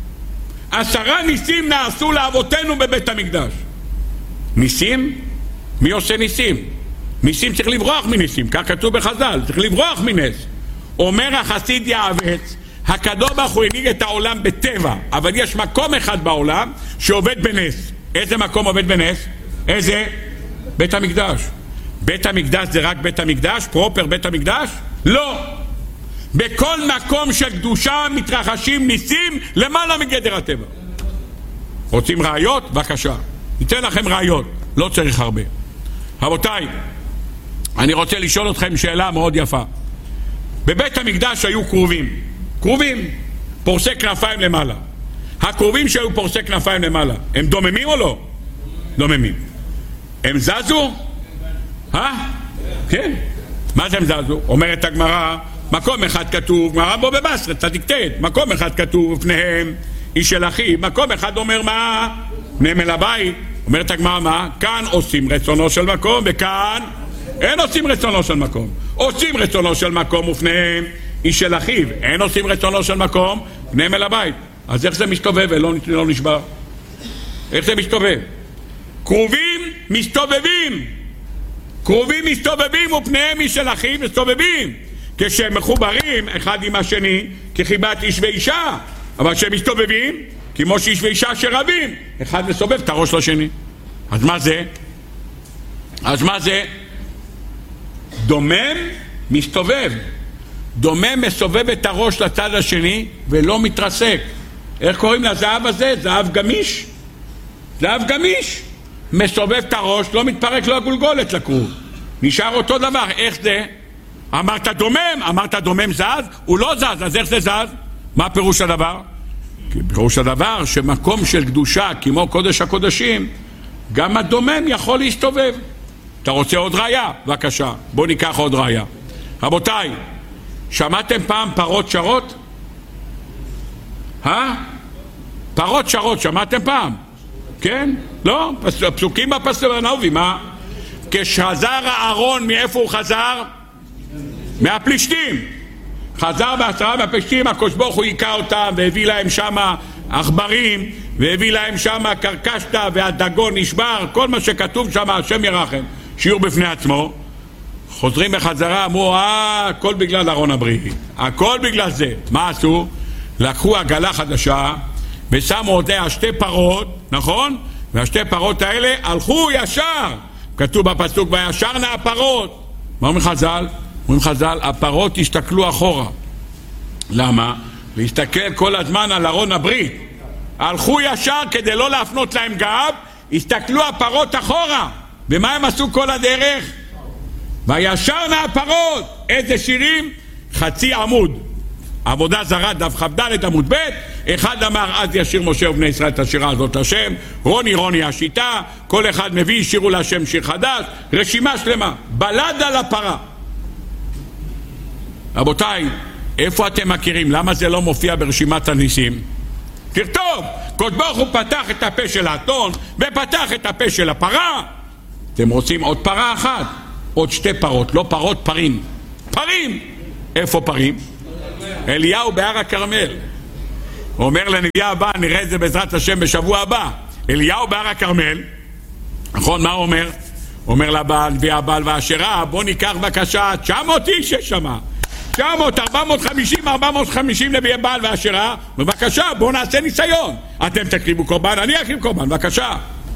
עשרה ניסים נעשו לאבותינו בבית המקדש. ניסים? מי עושה ניסים? ניסים צריך לברוח מניסים, כך כתוב בחז"ל, צריך לברוח מנס. אומר החסיד יעבץ, הקדוש ברוך הוא הנהיג את העולם בטבע, אבל יש מקום אחד בעולם שעובד בנס. איזה מקום עובד בנס? איזה? בית המקדש. בית המקדש זה רק בית המקדש? פרופר בית המקדש? לא. בכל מקום של קדושה מתרחשים ניסים למעלה מגדר הטבע. רוצים ראיות? בבקשה. ניתן לכם ראיות, לא צריך הרבה. רבותיי, אני רוצה לשאול אתכם שאלה מאוד יפה. בבית המקדש היו קרובים. קרובים, פורסי כנפיים למעלה. הקרובים שהיו פורסי כנפיים למעלה, הם דוממים או לא? דוממים. הם זזו? אה? כן. מה זה הם זזו? אומרת הגמרא, מקום אחד כתוב, גמרא בו בבשרת, צדיק ת', מקום אחד כתוב, פניהם איש של אחי, מקום אחד אומר מה? פניהם אל הבית. אומרת הגמרא מה? כאן עושים רצונו של מקום, וכאן אין עושים רצונו של מקום. עושים רצונו של מקום ופניהם איש של אחיו, אין עושים רצונו של מקום, פניהם אל הבית. אז איך זה מסתובב ולא לא נשבר? איך זה מסתובב? קרובים מסתובבים. קרובים מסתובבים ופניהם איש של אחיו מסתובבים. כשהם מחוברים אחד עם השני כחיבת איש ואישה. אבל כשהם מסתובבים, כמו שאיש ואישה שרבים, אחד מסובב את הראש לשני. אז מה זה? אז מה זה? דומם מסתובב. דומם מסובב את הראש לצד השני ולא מתרסק. איך קוראים לזהב הזה? זהב גמיש. זהב גמיש. מסובב את הראש, לא מתפרק לו הגולגולת לכרוב. נשאר אותו דבר. איך זה? אמרת דומם, אמרת דומם זז, הוא לא זז, אז איך זה זז? מה פירוש הדבר? פירוש הדבר שמקום של קדושה כמו קודש הקודשים, גם הדומם יכול להסתובב. אתה רוצה עוד ראיה? בבקשה, בוא ניקח עוד ראיה. רבותיי, שמעתם פעם פרות שרות? אה? פרות שרות, שמעתם פעם? כן? לא? פסוקים בפסוק הנאובי, מה? כשחזר הארון, מאיפה הוא חזר? מהפלישתים. חזר בעשרה מהפלישתים, הקדוש ברוך הוא היכה אותם והביא להם שם עכברים, והביא להם שם קרקשתה והדגון נשבר, כל מה שכתוב שם, השם ירחם, שיעור בפני עצמו. חוזרים בחזרה, אמרו, אה, הכל בגלל ארון הברית, הכל בגלל זה. מה עשו? לקחו עגלה חדשה ושמו אותה שתי פרות, נכון? והשתי פרות האלה הלכו ישר, כתוב בפסוק וישרנה הפרות. מה אומרים חז"ל? אומרים חז"ל, הפרות הסתכלו אחורה. למה? להסתכל כל הזמן על ארון הברית. הלכו ישר כדי לא להפנות להם גב, הסתכלו הפרות אחורה. ומה הם עשו כל הדרך? וישרנה הפרות. איזה שירים? חצי עמוד. עבודה זרה, דף כ"ד עמוד ב'. אחד אמר אז ישיר משה ובני ישראל את השירה הזאת לשם, רוני רוני השיטה, כל אחד מביא שירו להשם שיר חדש, רשימה שלמה, בלד על הפרה. רבותיי, איפה אתם מכירים? למה זה לא מופיע ברשימת הניסים? תכתוב, קדוש ברוך הוא פתח את הפה של האתון ופתח את הפה של הפרה. אתם רוצים עוד פרה אחת? עוד שתי פרות, לא פרות, פרים. פרים! איפה פרים? אליהו בהר הכרמל. הוא אומר לנביא הבא, נראה את זה בעזרת השם בשבוע הבא. אליהו בהר הכרמל, נכון, מה הוא אומר? הוא אומר לבעל, נביא הבעל והשרה, בוא ניקח בבקשה תשע מאות איש יש שמה. תשע מאות, ארבע מאות וחמישים, ארבע מאות וחמישים נביא הבעל והשרה, בבקשה, בוא נעשה ניסיון. אתם תקריבו קורבן, אני אקריב קורבן, בבקשה.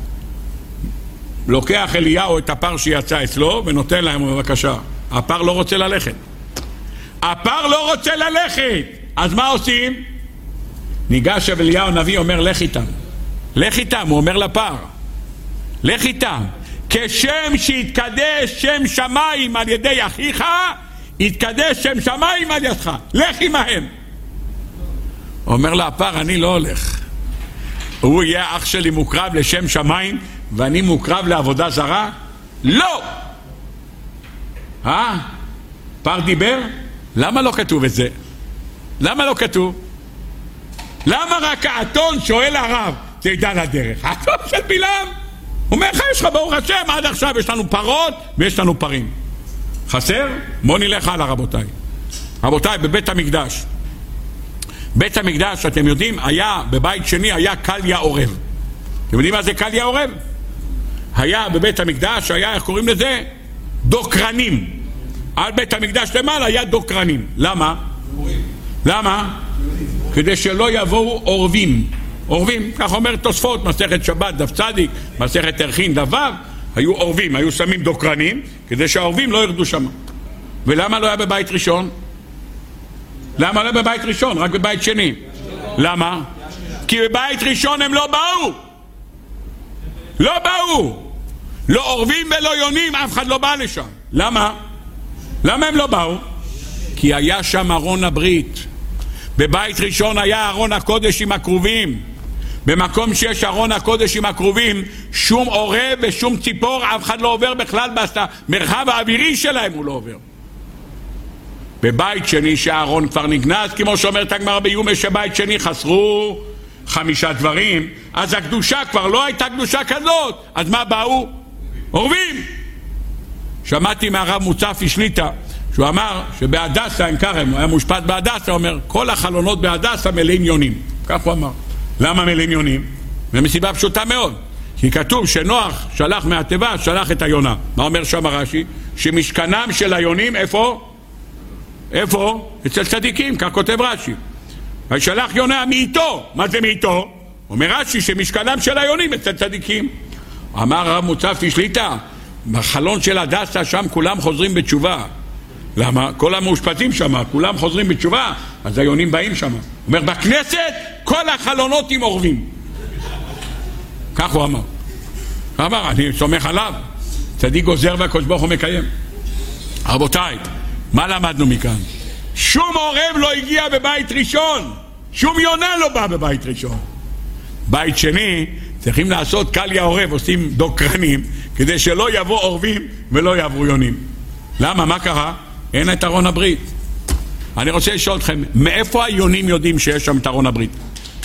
לוקח אליהו את הפר שיצא אצלו ונותן להם, בבקשה. הפר לא רוצה ללכת. הפר לא רוצה ללכת. אז מה עושים? ניגש אליהו הנביא, אומר לך איתם. לך איתם, הוא אומר לפר. לך איתם. כשם שיתקדש שם שמיים על ידי אחיך, יתקדש שם שמיים על ידך. לך עמהם. אומר לפר, אני לא הולך. הוא יהיה אח שלי מוקרב לשם שמיים ואני מוקרב לעבודה זרה? לא! אה? פר דיבר? למה לא כתוב את זה? למה לא כתוב? למה רק האתון שואל הרב תדע לדרך? האתון של בלעם הוא אומר לך, יש לך ברוך השם, עד עכשיו יש לנו פרות ויש לנו פרים. חסר? בוא נלך הלאה רבותיי. רבותיי, בבית המקדש, בית המקדש, אתם יודעים, היה בבית שני היה קליה עורב. אתם יודעים מה זה קליה עורב? היה בבית המקדש, היה, איך קוראים לזה? דוקרנים. על בית המקדש למעלה היה דוקרנים. למה? למה? כדי שלא יבואו עורבים. עורבים, כך אומר תוספות, מסכת שבת, דף צדיק, מסכת ערכין, דבר, היו עורבים, היו שמים דוקרנים, כדי שהעורבים לא ירדו שם. ולמה לא היה בבית ראשון? למה לא בבית ראשון? רק בבית שני. למה? כי בבית ראשון הם לא באו. לא באו. לא עורבים ולא יונים, אף אחד לא בא לשם. למה? למה הם לא באו? כי היה שם ארון הברית. בבית ראשון היה ארון הקודש עם הקרובים. במקום שיש ארון הקודש עם הקרובים, שום עורב ושום ציפור, אף אחד לא עובר בכלל, במרחב האווירי שלהם הוא לא עובר. בבית שני שהארון כבר נגנז, כמו שאומרת הגמרא ביומא, שבית שני חסרו חמישה דברים, אז הקדושה כבר לא הייתה קדושה כזאת. אז מה באו? עורבים. שמעתי מהרב מוצפי שליטה שהוא אמר שבהדסה אין כרם, הוא היה מושפט בהדסה, הוא אומר כל החלונות בהדסה מלאים יונים. כך הוא אמר. למה מלאים יונים? ומסיבה פשוטה מאוד, כי כתוב שנוח שלח מהתיבה, שלח את היונה. מה אומר שם רש"י? שמשכנם של היונים איפה? איפה? אצל צדיקים, כך כותב רש"י. וישלח יונה מאיתו. מה זה מאיתו? אומר רש"י שמשכנם של היונים אצל צדיקים. אמר הרב מוצפי שליטה, בחלון של הדסה שם כולם חוזרים בתשובה. למה? כל המאושפזים שם, כולם חוזרים בתשובה, אז היונים באים שם. אומר, בכנסת כל החלונות עם עורבים. כך הוא אמר. אמר, אני סומך עליו. צדיק גוזר והקדוש ברוך הוא מקיים. רבותיי, מה למדנו מכאן? שום עורב לא הגיע בבית ראשון. שום יונה לא בא בבית ראשון. בית שני, צריכים לעשות קליה עורב, עושים דוקרנים, כדי שלא יבוא עורבים ולא יעברו יונים. למה? מה קרה? אין את ארון הברית. אני רוצה לשאול אתכם, מאיפה היונים יודעים שיש שם את ארון הברית?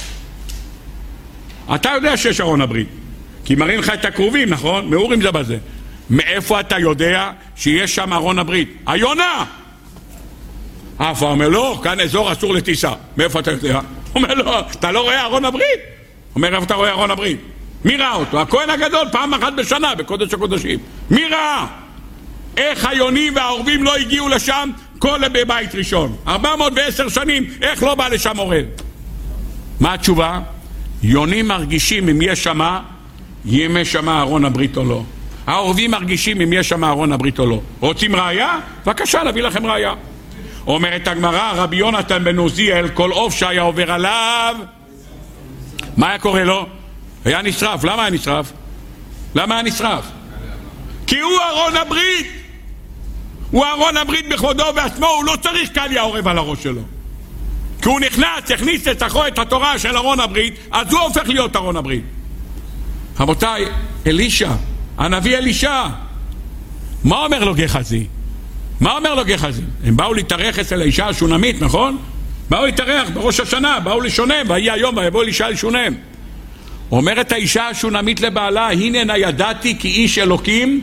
אתה יודע שיש ארון הברית, כי מראים לך את הקרובים, נכון? מאורים זה בזה. מאיפה אתה יודע שיש שם ארון הברית? היונה! אף אומר, לא, כאן אזור אסור לטיסה. מאיפה אתה יודע? אומר, לא, אתה לא רואה ארון הברית? אומר, איפה אתה רואה ארון הברית? מי ראה אותו? הכהן הגדול, פעם אחת בשנה, בקודש הקודשים. מי ראה? איך היונים והעורבים לא הגיעו לשם כל בבית ראשון? ארבע מאות ועשר שנים, איך לא בא לשם עורב? מה התשובה? יונים מרגישים אם יש שמה, ימי שמה ארון הברית או לא. העורבים מרגישים אם יש שמה ארון הברית או לא. רוצים ראיה? בבקשה, נביא לכם ראיה. אומרת הגמרא, רבי יונתן בן עוזיאל, כל עוף שהיה עובר עליו, מה היה קורה לו? היה נשרף. למה היה נשרף? למה היה נשרף? כי הוא ארון הברית. הוא ארון הברית בכבודו ועצמו, הוא לא צריך קליה עורב על הראש שלו. כי הוא נכנס, הכניס לתוכו את התורה של ארון הברית, אז הוא הופך להיות ארון הברית. רבותיי, אלישע, הנביא אלישע, מה אומר לו גחזי? מה אומר לו גחזי? הם באו להתארח אצל האישה השונמית, נכון? באו להתארח בראש השנה, באו לשונם, ויהי היום ויבוא אלישע לשונם. אומרת האישה השונמית לבעלה, הנה ידעתי כי איש אלוקים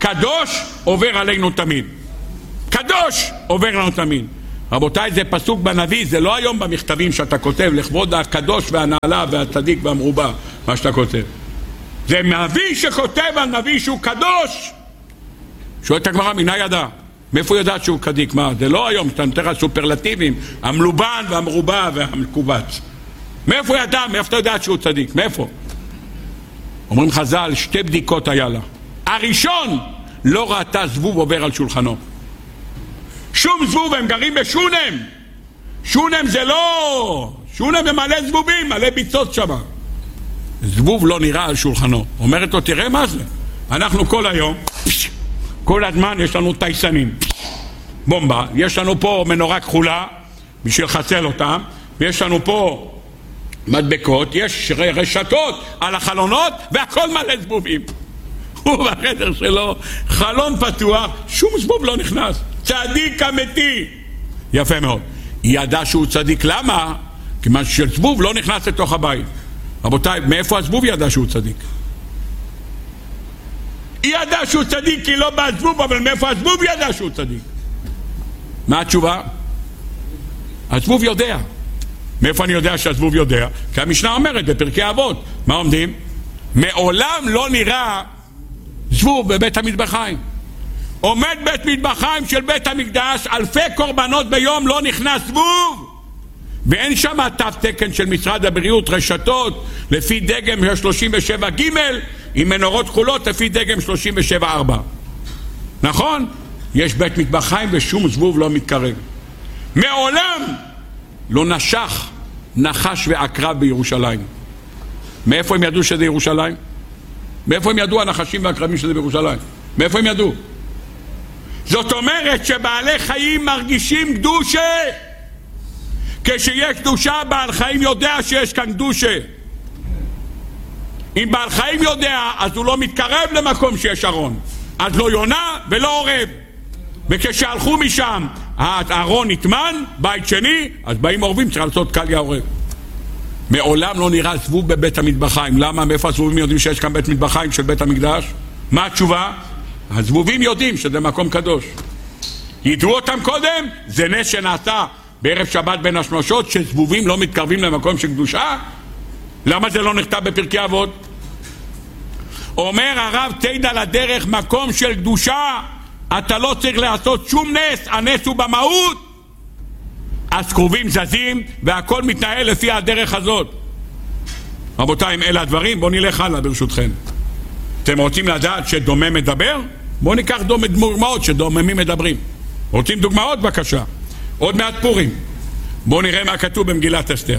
קדוש עובר עלינו תמיד. קדוש עובר עלינו תמיד. רבותיי, זה פסוק בנביא, זה לא היום במכתבים שאתה כותב לכבוד הקדוש והנעלה והצדיק והמרובע, מה שאתה כותב. זה נביא שכותב על נביא שהוא קדוש. שואלת הגמרא, מנה ידע? מאיפה יודעת שהוא צדיק? מה? זה לא היום שאתה נותן לך סופרלטיבים, המלובן והמרובע והמקובץ. מאיפה ידע? מאיפה אתה יודעת שהוא צדיק? מאיפה? אומרים חז"ל, שתי בדיקות היה לה. הראשון, לא ראתה זבוב עובר על שולחנו. שום זבוב, הם גרים בשונם. שונם זה לא... שונם זה מלא זבובים, מלא ביצות שם. זבוב לא נראה על שולחנו. אומרת לו, תראה מה זה. אנחנו כל היום, כל הזמן יש לנו טייסנים. בומבה, יש לנו פה מנורה כחולה, בשביל לחסל אותם, ויש לנו פה מדבקות, יש רשתות על החלונות, והכל מלא זבובים. הוא בחדר שלו, חלון פתוח, שום זבוב לא נכנס. צדיק אמיתי. יפה מאוד. היא ידעה שהוא צדיק. למה? כי מה שזבוב לא נכנס לתוך הבית. רבותיי, מאיפה הזבוב ידע שהוא צדיק? היא ידעה שהוא צדיק כי לא בא הזבוב, אבל מאיפה הזבוב ידע שהוא צדיק? מה התשובה? הזבוב יודע. מאיפה אני יודע שהזבוב יודע? כי המשנה אומרת בפרקי אבות. מה עומדים? מעולם לא נראה זבוב בבית המטבחיים. עומד בית מטבחיים של בית המקדש, אלפי קורבנות ביום, לא נכנס זבוב. ואין שם תו תקן של משרד הבריאות, רשתות לפי דגם שלושים ושבע ג' עם מנורות כחולות לפי דגם שלושים ושבע ארבע. נכון? יש בית מטבחיים ושום זבוב לא מתקרב. מעולם לא נשך נחש ועקרב בירושלים. מאיפה הם ידעו שזה ירושלים? מאיפה הם ידעו הנחשים והעקרבים שזה בירושלים? מאיפה הם ידעו? זאת אומרת שבעלי חיים מרגישים קדושה. כשיש קדושה, בעל חיים יודע שיש כאן קדושה. אם בעל חיים יודע, אז הוא לא מתקרב למקום שיש ארון. אז לא יונה ולא עורב. וכשהלכו משם, הארון נטמן, בית שני, אז באים עורבים, צריך לעשות קליה עורב. מעולם לא נראה זבוב בבית המטבחיים. למה? מאיפה הזבובים יודעים שיש כאן בית מטבחיים של בית המקדש? מה התשובה? הזבובים יודעים שזה מקום קדוש. ידעו אותם קודם? זה נס שנעשה בערב שבת בין השמשות, שזבובים לא מתקרבים למקום של קדושה? למה זה לא נכתב בפרקי אבות? אומר הרב, תדע לדרך מקום של קדושה, אתה לא צריך לעשות שום נס, הנס הוא במהות. אז קרובים זזים והכל מתנהל לפי הדרך הזאת. רבותיי, אם אלה הדברים, בואו נלך הלאה ברשותכם. אתם רוצים לדעת שדומה מדבר? בואו ניקח דוגמאות שדוממים מדברים. רוצים דוגמאות? בבקשה. עוד מעט פורים. בואו נראה מה כתוב במגילת אסתר.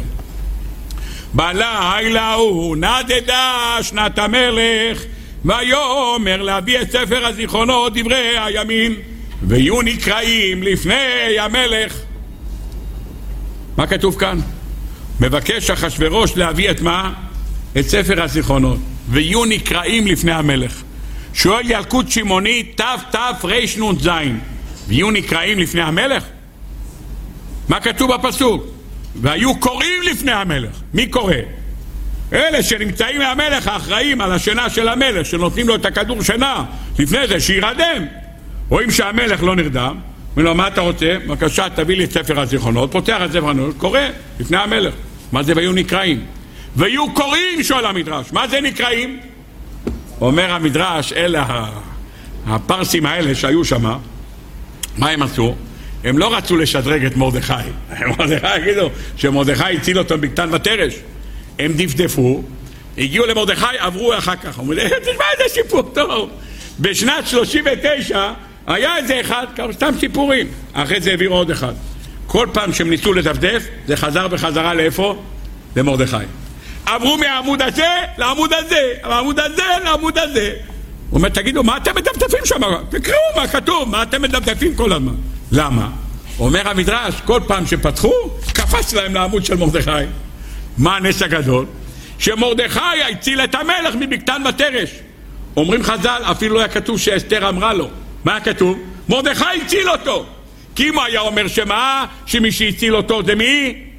בלילה הוא נדדה שנת המלך, ויאמר להביא את ספר הזיכרונות דברי הימים, ויהיו נקראים לפני המלך. מה כתוב כאן? מבקש אחשוורוש להביא את מה? את ספר הזיכרונות, ויהיו נקראים לפני המלך. שואל ילקוט שמעוני תף תף ריש נון זין, ויהיו נקראים לפני המלך? מה כתוב בפסוק? והיו קוראים לפני המלך. מי קורא? אלה שנמצאים מהמלך, האחראים על השינה של המלך, שנותנים לו את הכדור שינה לפני זה שירדם. רואים שהמלך לא נרדם, אומרים לו, מה אתה רוצה? בבקשה תביא לי את ספר הזיכרונות. פותח את ספר הזיכרונות, קורא לפני המלך. מה זה ויהיו נקראים? ויהיו קוראים, שואל המדרש. מה זה נקראים? אומר המדרש, אלה הפרסים האלה שהיו שם, מה הם עשו? הם לא רצו לשדרג את מרדכי. מרדכי הגידו שמרדכי הציל אותו בקטן ותרש. הם דפדפו, הגיעו למרדכי, עברו אחר כך. אומרים, תשמע איזה סיפור טוב. בשנת שלושים ותשע היה איזה אחד, סתם סיפורים. אחרי זה העבירו עוד אחד. כל פעם שהם ניסו לדפדף, זה חזר בחזרה לאיפה? למרדכי. עברו מהעמוד הזה לעמוד הזה, מהעמוד הזה לעמוד הזה. הוא אומר, תגידו, מה אתם מדפדפים שם? תקראו מה כתוב, מה אתם מדפדפים כל הזמן? למה? אומר המדרש, כל פעם שפתחו, קפץ להם לעמוד של מרדכי. מה הנס הגדול? שמרדכי הציל את המלך מבקתן ותרש. אומרים חז"ל, אפילו לא היה כתוב שאסתר אמרה לו. מה היה כתוב? מרדכי הציל אותו. כי אם הוא היה אומר שמה, שמי שהציל אותו זה מי?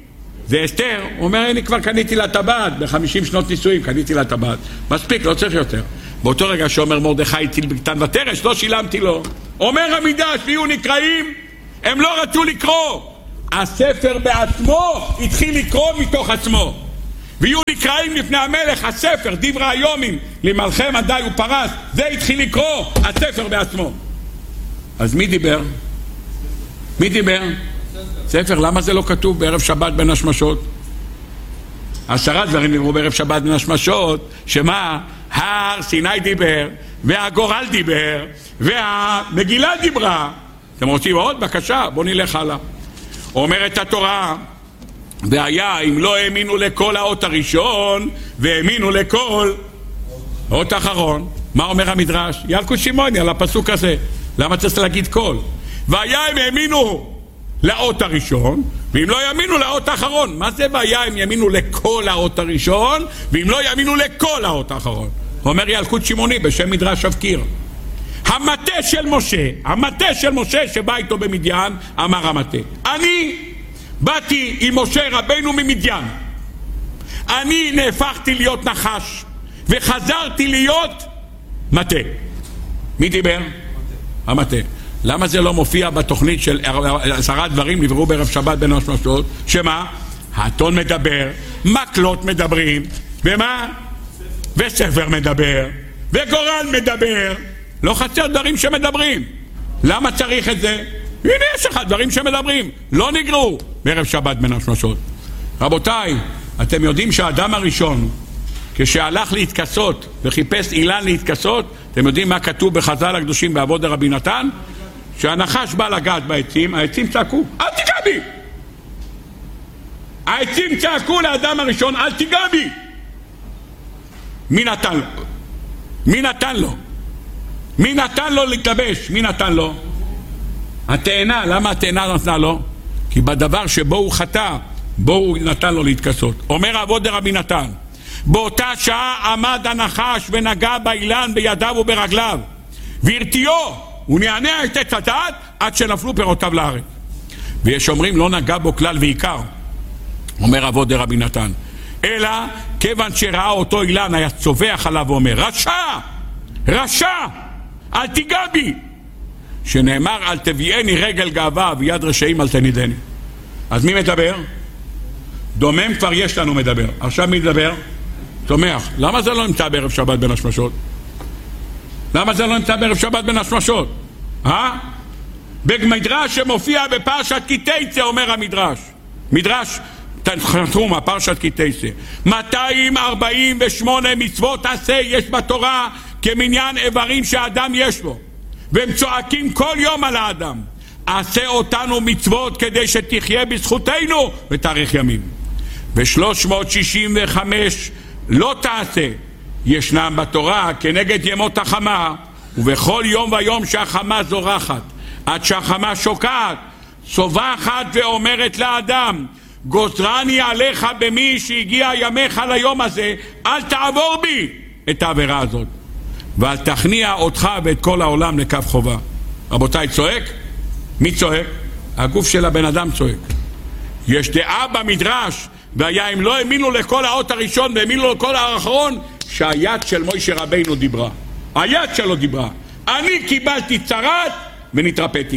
זה אסתר. הוא אומר, אני כבר קניתי לה טבעת, ב-חמישים שנות נישואים קניתי לה טבעת. מספיק, לא צריך יותר. באותו רגע שאומר מרדכי הטיל בקטן ותרש, לא שילמתי לו. אומר המדרש, ויהיו נקראים, הם לא רצו לקרוא. הספר בעצמו התחיל לקרוא מתוך עצמו. ויהיו נקראים לפני המלך, הספר, דברי היומים, למלכי מדי ופרס, זה התחיל לקרוא, הספר בעצמו. אז מי דיבר? מי דיבר? ספר, למה זה לא כתוב בערב שבת בין השמשות? עשרה דברים נראו בערב שבת בין השמשות, שמה? הר סיני דיבר, והגורל דיבר, והמגילה דיברה. אתם רוצים עוד? בבקשה, בואו נלך הלאה. אומרת התורה, והיה אם לא האמינו לכל האות הראשון, והאמינו לכל האות האחרון. מה אומר המדרש? ילקוט שמעוני על הפסוק הזה. למה צריך להגיד כל? והיה אם האמינו לאות הראשון, ואם לא יאמינו לאות האחרון. מה זה והיה אם יאמינו לכל האות הראשון, ואם לא יאמינו לכל האות האחרון? אומר ילקוט שמעוני בשם מדרש שבקיר. המטה של משה, המטה של משה שבא איתו במדיין, אמר המטה, אני באתי עם משה רבנו ממדיין, אני נהפכתי להיות נחש וחזרתי להיות מטה. מי דיבר? המטה. למה זה לא מופיע בתוכנית של עשרה דברים נבראו בערב שבת בין השמשות? שמה? האתון מדבר, מקלות מדברים, ומה? וספר מדבר, וגורל מדבר. לא חסר דברים שמדברים. למה צריך את זה? הנה יש לך דברים שמדברים, לא נגרו בערב שבת בין השמשות. רבותיי, אתם יודעים שהאדם הראשון כשהלך להתכסות וחיפש אילן להתכסות, אתם יודעים מה כתוב בחז"ל הקדושים בעבודה רבי נתן? שהנחש בא לגעת בעצים, העצים צעקו, אל תיגע בי. העצים צעקו לאדם הראשון, אל תיגע בי. מי נתן לו? מי נתן לו? מי נתן לו להתלבש? מי נתן לו? התאנה. למה התאנה נתנה לו? כי בדבר שבו הוא חטא, בו הוא נתן לו להתכסות. אומר עבודה רבי נתן, באותה שעה עמד הנחש ונגע באילן בידיו וברגליו, והרתיעו, הוא נענע את עץ הדעת עד שנפלו פירותיו לארץ. ויש אומרים לא נגע בו כלל ועיקר. אומר עבודה רבי נתן, אלא כיוון שראה אותו אילן היה צובח עליו ואומר, רשע, רשע, אל תיגע בי. שנאמר אל תביאני רגל גאווה ויד רשעים אל תנידני. אז מי מדבר? דומם כבר יש לנו מדבר. עכשיו מי מדבר? תומך. למה זה לא נמצא בערב שבת בין השמשות? למה זה לא נמצא בערב שבת בין השמשות? אה? במדרש שמופיע בפרשת כי תצא, אומר המדרש, מדרש תנחומה, פרשת כי תצא, מאתיים ארבעים ושמונה מצוות עשה יש בתורה כמניין איברים שהאדם יש לו, והם צועקים כל יום על האדם, עשה אותנו מצוות כדי שתחיה בזכותנו ותאריך ימים. ו-שלוש מאות שישים וחמש לא תעשה ישנם בתורה כנגד ימות החמה, ובכל יום ויום שהחמה זורחת עד שהחמה שוקעת, צווחת ואומרת לאדם, גוזרני עליך במי שהגיע ימיך ליום הזה, אל תעבור בי את העבירה הזאת, ואל תכניע אותך ואת כל העולם לקו חובה. רבותיי, צועק? מי צועק? הגוף של הבן אדם צועק. יש דעה במדרש, והיה אם לא האמינו לכל האות הראשון והאמינו לכל האחרון, שהיד של מוישה רבינו דיברה. היד שלו דיברה. אני קיבלתי צרת ונתרפאתי.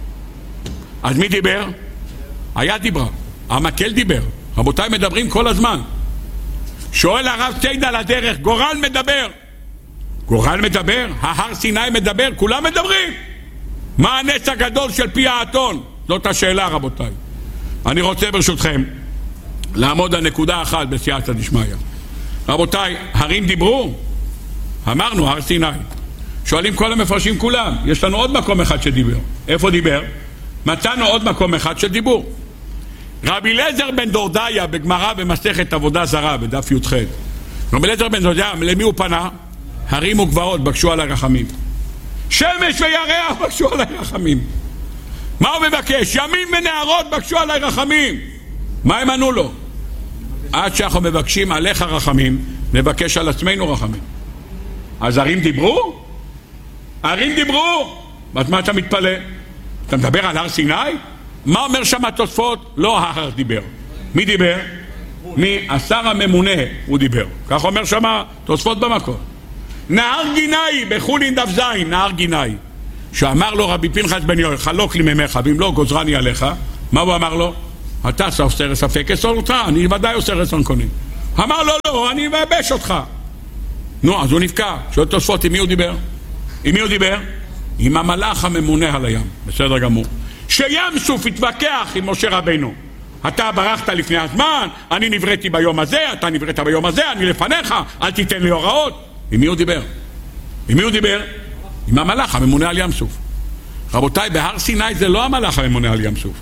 אז מי דיבר? היד דיברה. המקל דיבר. רבותיי, מדברים כל הזמן. שואל הרב צייד על הדרך, גורל מדבר. גורל מדבר? ההר סיני מדבר? כולם מדברים. מה הנס הגדול של פי האתון? זאת השאלה, רבותיי. אני רוצה ברשותכם לעמוד על נקודה אחת בסייעתא דשמיא. רבותיי, הרים דיברו? אמרנו, הר סיני. שואלים כל המפרשים כולם, יש לנו עוד מקום אחד שדיבר. איפה דיבר? מצאנו עוד מקום אחד שדיבור. רבי אליעזר בן דורדיה בגמרא במסכת עבודה זרה בדף י"ח. רבי אליעזר בן דורדיה, למי הוא פנה? הרים וגבעות בקשו עלי רחמים. שמש וירח בקשו עלי רחמים. מה הוא מבקש? ימים ונערות בקשו עלי רחמים. מה הם ענו לו? עד שאנחנו מבקשים עליך רחמים, נבקש על עצמנו רחמים. אז הרים דיברו? הרים דיברו? אז מה אתה מתפלא? אתה מדבר על הר סיני? מה אומר שם התוספות? לא ההר דיבר. מי דיבר? מי? השר הממונה הוא דיבר. כך אומר שמה תוספות במקום. נהר גיני בחולין דף זין, נהר גיני, שאמר לו רבי פנחס בן יואל, חלוק לי ממך ואם לא גוזרני עליך. מה הוא אמר לו? אתה עושה ספק אסור אותך, אני ודאי עושה רצון קונים. אמר לו לא, אני מבש אותך. נו, אז הוא נפקע. שואל תוספות, עם מי הוא דיבר? עם מי הוא דיבר? עם המלאך הממונה על הים. בסדר גמור. שים סוף התווכח עם משה רבינו. אתה ברחת לפני הזמן, אני נבראתי ביום הזה, אתה נבראת ביום הזה, אני לפניך, אל תיתן לי הוראות. עם מי הוא דיבר? עם מי הוא דיבר? עם המלאך הממונה על ים סוף. רבותיי, בהר סיני זה לא המלאך הממונה על ים סוף.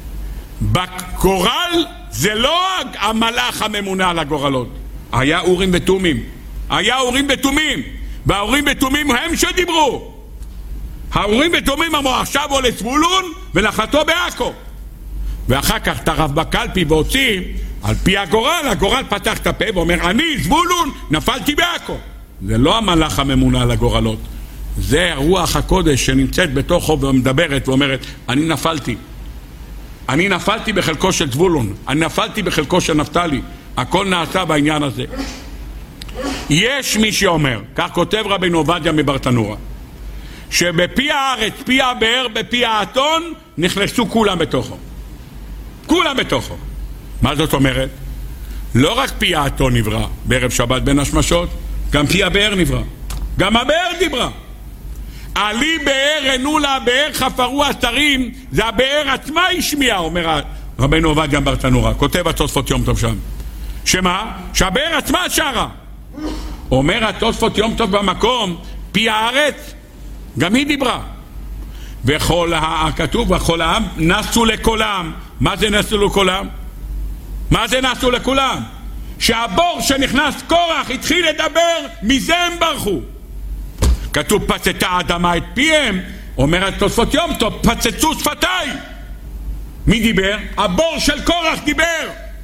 בגורל זה לא המלאך הממונה על הגורלות. היה אורים ותומים. היה אורים ותומים. והאורים ותומים הם שדיברו. האורים ותומים אמרו עכשיו או לזבולון ונחתו בעכו. ואחר כך תרב בקלפי והוציא על פי הגורל. הגורל פתח את הפה ואומר אני זבולון נפלתי בעכו. זה לא המלאך הממונה על הגורלות. זה רוח הקודש שנמצאת בתוכו ומדברת ואומרת אני נפלתי. אני נפלתי בחלקו של זבולון, אני נפלתי בחלקו של נפתלי. הכל נעשה בעניין הזה. יש מי שאומר, כך כותב רבינו עובדיה מברטנורה, שבפי הארץ, פי הבאר, בפי האתון נכנסו כולם בתוכו. כולם בתוכו. מה זאת אומרת? לא רק פי האתון נברא בערב שבת בין השמשות, גם פי הבאר נברא. גם הבאר דיברה. עלי באר ענו לה, באר חפרו אתרים, זה הבאר עצמה השמיעה, אומר רבינו עובדיה ברטנורה, כותב התוספות יום טוב שם. שמה? שהבאר עצמה שרה. אומר התוספות יום טוב במקום, פי הארץ, גם היא דיברה. וכל הכתוב, וכל העם נסו לכולם. מה זה נסו לכולם? מה זה נסו לכולם? שהבור שנכנס קורח התחיל לדבר, מזה הם ברחו. כתוב פצצה האדמה את פיהם, אומר התוספות יום טוב, פצצו שפתיי. מי דיבר? הבור של קורח דיבר.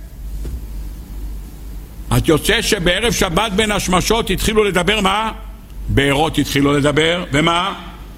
את יוצא שבערב שבת בין השמשות התחילו לדבר מה? בארות התחילו לדבר, ומה?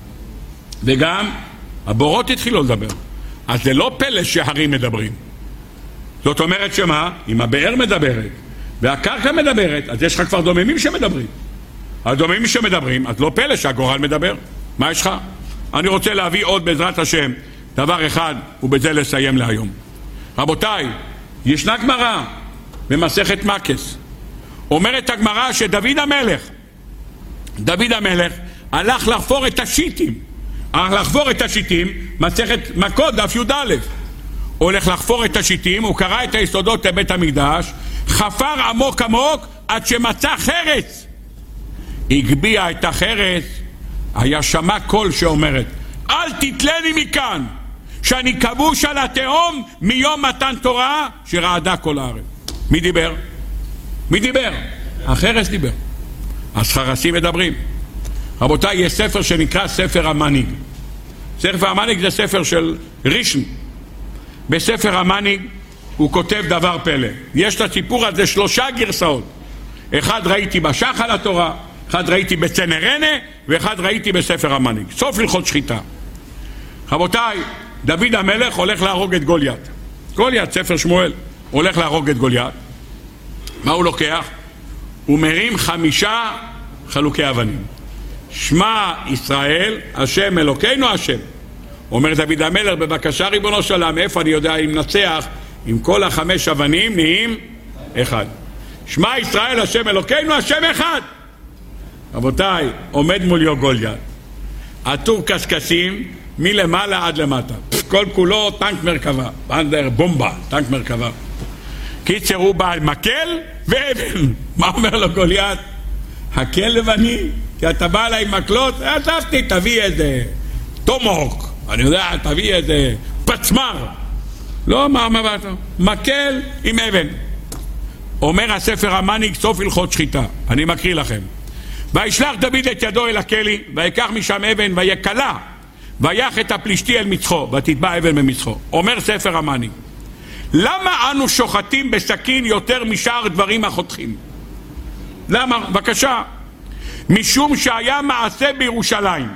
וגם הבורות התחילו לדבר. אז זה לא פלא שהרים מדברים. זאת אומרת שמה? אם הבאר מדברת והקרקע מדברת, אז יש לך כבר דוממים שמדברים. הדוממים שמדברים, אז לא פלא שהגורל מדבר. מה יש לך? אני רוצה להביא עוד בעזרת השם דבר אחד, ובזה לסיים להיום. רבותיי, ישנה גמרא במסכת מקס. אומרת הגמרא שדוד המלך, דוד המלך הלך לחפור את השיטים. הלך לחפור את השיטים, מסכת מכות דף י"א. הולך לחפור את השיטים, הוא קרא את היסודות לבית המקדש, חפר עמוק עמוק עד שמצא חרס. הגביע את החרס, היה שמע קול שאומרת אל תתלני מכאן, שאני כבוש על התהום מיום מתן תורה שרעדה כל הארץ. מי דיבר? מי דיבר? החרס דיבר. אז חרסים מדברים. רבותיי, יש ספר שנקרא ספר המנהיג. ספר המנהיג זה ספר של רישן. בספר המנהיג הוא כותב דבר פלא. יש את הסיפור הזה שלושה גרסאות. אחד ראיתי בשחל התורה, אחד ראיתי בצנרנה, ואחד ראיתי בספר המנהיג. סוף הלכות שחיטה. רבותיי, דוד המלך הולך להרוג את גוליית. גוליית, ספר שמואל, הולך להרוג את גוליית. מה הוא לוקח? הוא מרים חמישה חלוקי אבנים. שמע ישראל, השם אלוקינו השם. אומר דוד המלך, בבקשה ריבונו של עולם, איפה אני יודע אם נצח, אם כל החמש אבנים נהיים אחד. שמע ישראל, השם אלוקינו השם אחד. רבותיי, עומד מוליו גוליית, עטור קשקשים מלמעלה עד למטה, כל כולו טנק מרכבה, בנדר בומבה, טנק מרכבה. קיצר, הוא בעל מקל ואבן. מה אומר לו גוליית? הקל לבני, כי אתה בא אליי עם מקלות, עזבתי, תביא איזה תומוק, אני יודע, תביא איזה פצמר. לא, מה אמרת? מקל עם אבן. אומר הספר המנהיג, סוף הלכות שחיטה. אני מקריא לכם. וישלח דוד את ידו אל הכלי, ויקח משם אבן ויקלה, ויח את הפלישתי אל מצחו, ותטבע אבן במצחו. אומר ספר המנהיג, למה אנו שוחטים בסכין יותר משאר דברים החותכים? למה? בבקשה. משום שהיה מעשה בירושלים,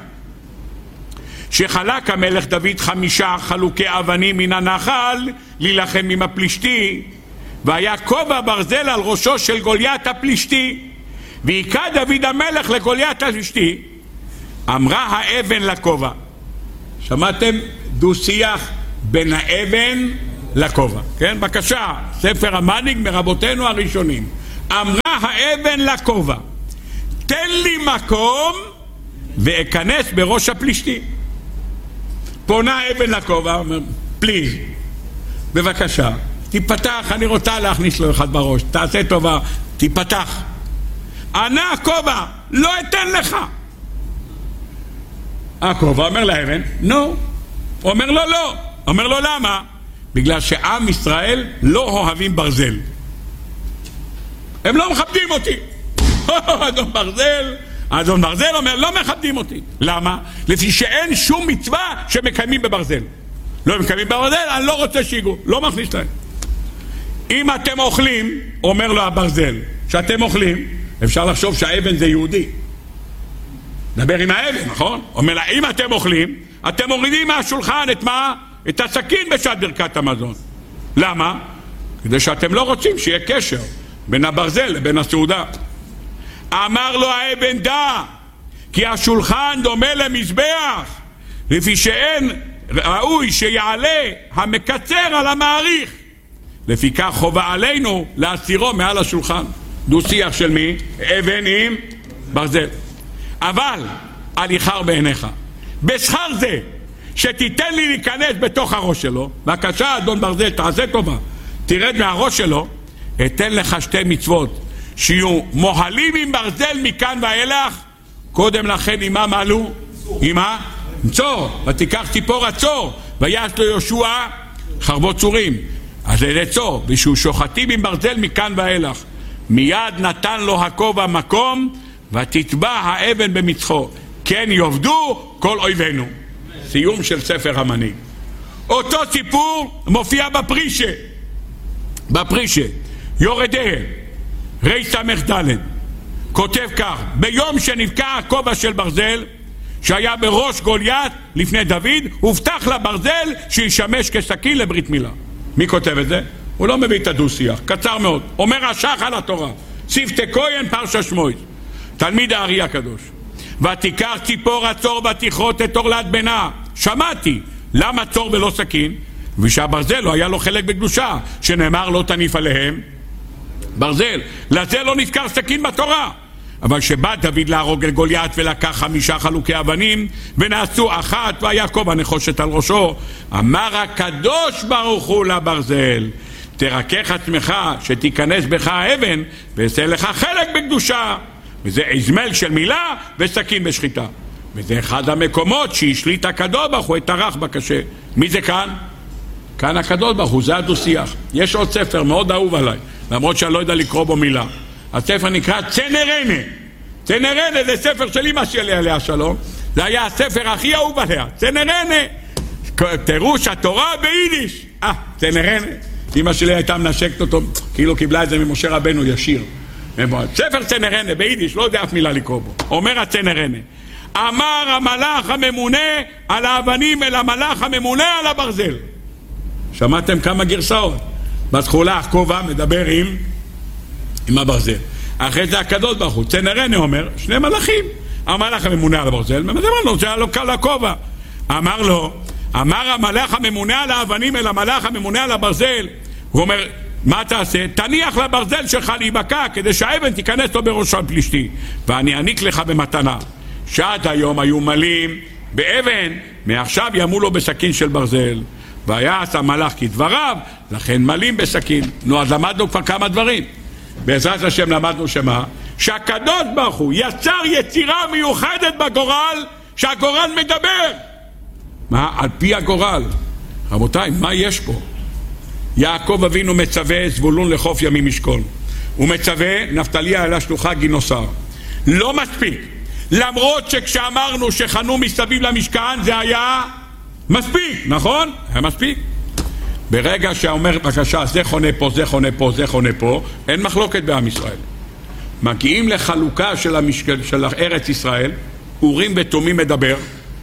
שחלק המלך דוד חמישה חלוקי אבנים מן הנחל להילחם עם הפלישתי והיה כובע ברזל על ראשו של גוליית הפלישתי, והיכה דוד המלך לגוליית הפלישתי. אמרה האבן לכובע. שמעתם? דו שיח בין האבן לכובע, כן? בבקשה, ספר המנהיג מרבותינו הראשונים. אמרה האבן לכובע, תן לי מקום ואכנס בראש הפלישתי. פונה האבן לכובע, אומר, פליז, בבקשה, תיפתח, אני רוצה להכניס לו אחד בראש, תעשה טובה, תיפתח. ענה הכובע, לא אתן לך. הכובע אומר לאבן, נו. אומר לו לא. אומר לו למה? בגלל שעם ישראל לא אוהבים ברזל. הם לא מכבדים אותי. אדון ברזל, אדון ברזל אומר, לא מכבדים אותי. למה? לפי שאין שום מצווה שמקיימים בברזל. לא מקיימים בברזל, אני לא רוצה שיגעו, לא מכניס להם. אם אתם אוכלים, אומר לו הברזל, שאתם אוכלים, אפשר לחשוב שהאבן זה יהודי. דבר עם האבן, נכון? אומר לה, אם אתם אוכלים, אתם מורידים מהשולחן את מה? את הסכין בשעת ברכת המזון. למה? כדי שאתם לא רוצים שיהיה קשר בין הברזל לבין הסעודה. אמר לו האבן, דע, כי השולחן דומה למזבח, לפי שאין ראוי שיעלה המקצר על המעריך. לפי כך חובה עלינו להסירו מעל השולחן. דו שיח של מי? אבן עם ברזל. אבל אל יחר בעיניך בשכר זה שתיתן לי להיכנס בתוך הראש שלו. בבקשה אדון ברזל, תעשה טובה, תרד מהראש שלו, אתן לך שתי מצוות שיהיו מוהלים עם ברזל מכאן ואילך. קודם לכן עם מה מעלו? עם מה? צור. ותיקח ציפור הצור ויעש לו יהושע חרבות צורים. אז זה צור, ושהוא שוחטים עם ברזל מכאן ואילך. מיד נתן לו הכובע מקום, ותטבע האבן במצחו, כן יאבדו כל אויבינו. סיום של ספר המנהיג. אותו סיפור מופיע בפרישה. בפרישה יורדיהם רי סמך ד' כותב כך: ביום שנבקע הכובע של ברזל שהיה בראש גוליית לפני דוד, הובטח לברזל שישמש כסכין לברית מילה. מי כותב את זה? הוא לא מביא את הדו-שיח, קצר מאוד. אומר השח על התורה, צוותי כהן פרשה שמואל, תלמיד הארי הקדוש. ותיקח ציפור הצור ותכרות את עורלת בנה. שמעתי, למה צור ולא סכין? ושהברזל לא היה לו חלק בקדושה, שנאמר לא תניף עליהם ברזל. לזה לא נזכר סכין בתורה. אבל שבא דוד להרוג את גוליית ולקח חמישה חלוקי אבנים ונעשו אחת, והיה כובע נחושת על ראשו. אמר הקדוש ברוך הוא לברזל, תרכך עצמך שתיכנס בך האבן ועשה לך חלק בקדושה. וזה איזמל של מילה וסכין בשחיטה. וזה אחד המקומות שהשליט הקדוש ברוך הוא את הרח בקשה. מי זה כאן? כאן הקדוש ברוך הוא, זה הדו-שיח. יש עוד ספר מאוד אהוב עליי, למרות שאני לא יודע לקרוא בו מילה. הספר נקרא צנרנה. צנרנה זה ספר של אמא שלי עליה שלום, זה היה הספר הכי אהוב עליה. צנרנה, פירוש התורה ביידיש. אה, צנרנה. אמא שלי הייתה מנשקת אותו, כאילו קיבלה את זה ממשה רבנו ישיר. ספר צנרנה ביידיש, לא יודע אף מילה לקרוא בו. אומר הצנרנה, אמר המלאך הממונה על האבנים אל המלאך הממונה על הברזל. שמעתם כמה גרסאות? בתחולה הכובע מדבר עם עם הברזל. אחרי זה הקדוש ברוך הוא, צנרנה אומר, שני מלאכים. המלאך הממונה על הברזל, מדבר לו, זה היה לו קל הכובע. אמר לו, אמר המלאך הממונה על האבנים אל המלאך הממונה על הברזל. הוא אומר, מה תעשה? תניח לברזל שלך להיבקע כדי שהאבן תיכנס לו בראש הפלישתי, ואני אעניק לך במתנה שעד היום היו מלים באבן, מעכשיו ימו לו בסכין של ברזל. ויעש המלאך כדבריו, לכן מלים בסכין. נו, אז למדנו כבר כמה דברים. בעזרת השם למדנו שמה? שהקדוש ברוך הוא יצר יצירה מיוחדת בגורל, שהגורל מדבר. מה? על פי הגורל. רבותיי, מה יש פה? יעקב אבינו מצווה זבולון לחוף ימים משכון, הוא מצווה נפתלי על השלוחה גינוסר. לא מספיק, למרות שכשאמרנו שחנו מסביב למשכן זה היה מספיק, נכון? היה מספיק. ברגע שאומר בבקשה זה חונה פה, זה חונה פה, זה חונה פה, אין מחלוקת בעם ישראל. מגיעים לחלוקה של המשכן של ארץ ישראל, אורים ותומים מדבר,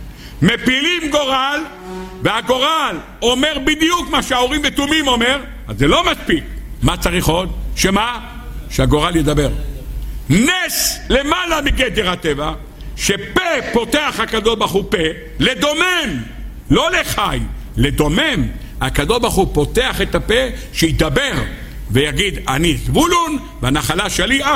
מפילים גורל, והגורל אומר בדיוק מה שהאורים ותומים אומר, אז זה לא מספיק. מה צריך עוד? שמה? שהגורל ידבר. נס למעלה מגדר הטבע, שפה פותח הקדוש ברוך הוא פה לדומם, לא לחי, לדומם. הקדוש ברוך הוא פותח את הפה שידבר ויגיד אני זבולון והנחלה שלי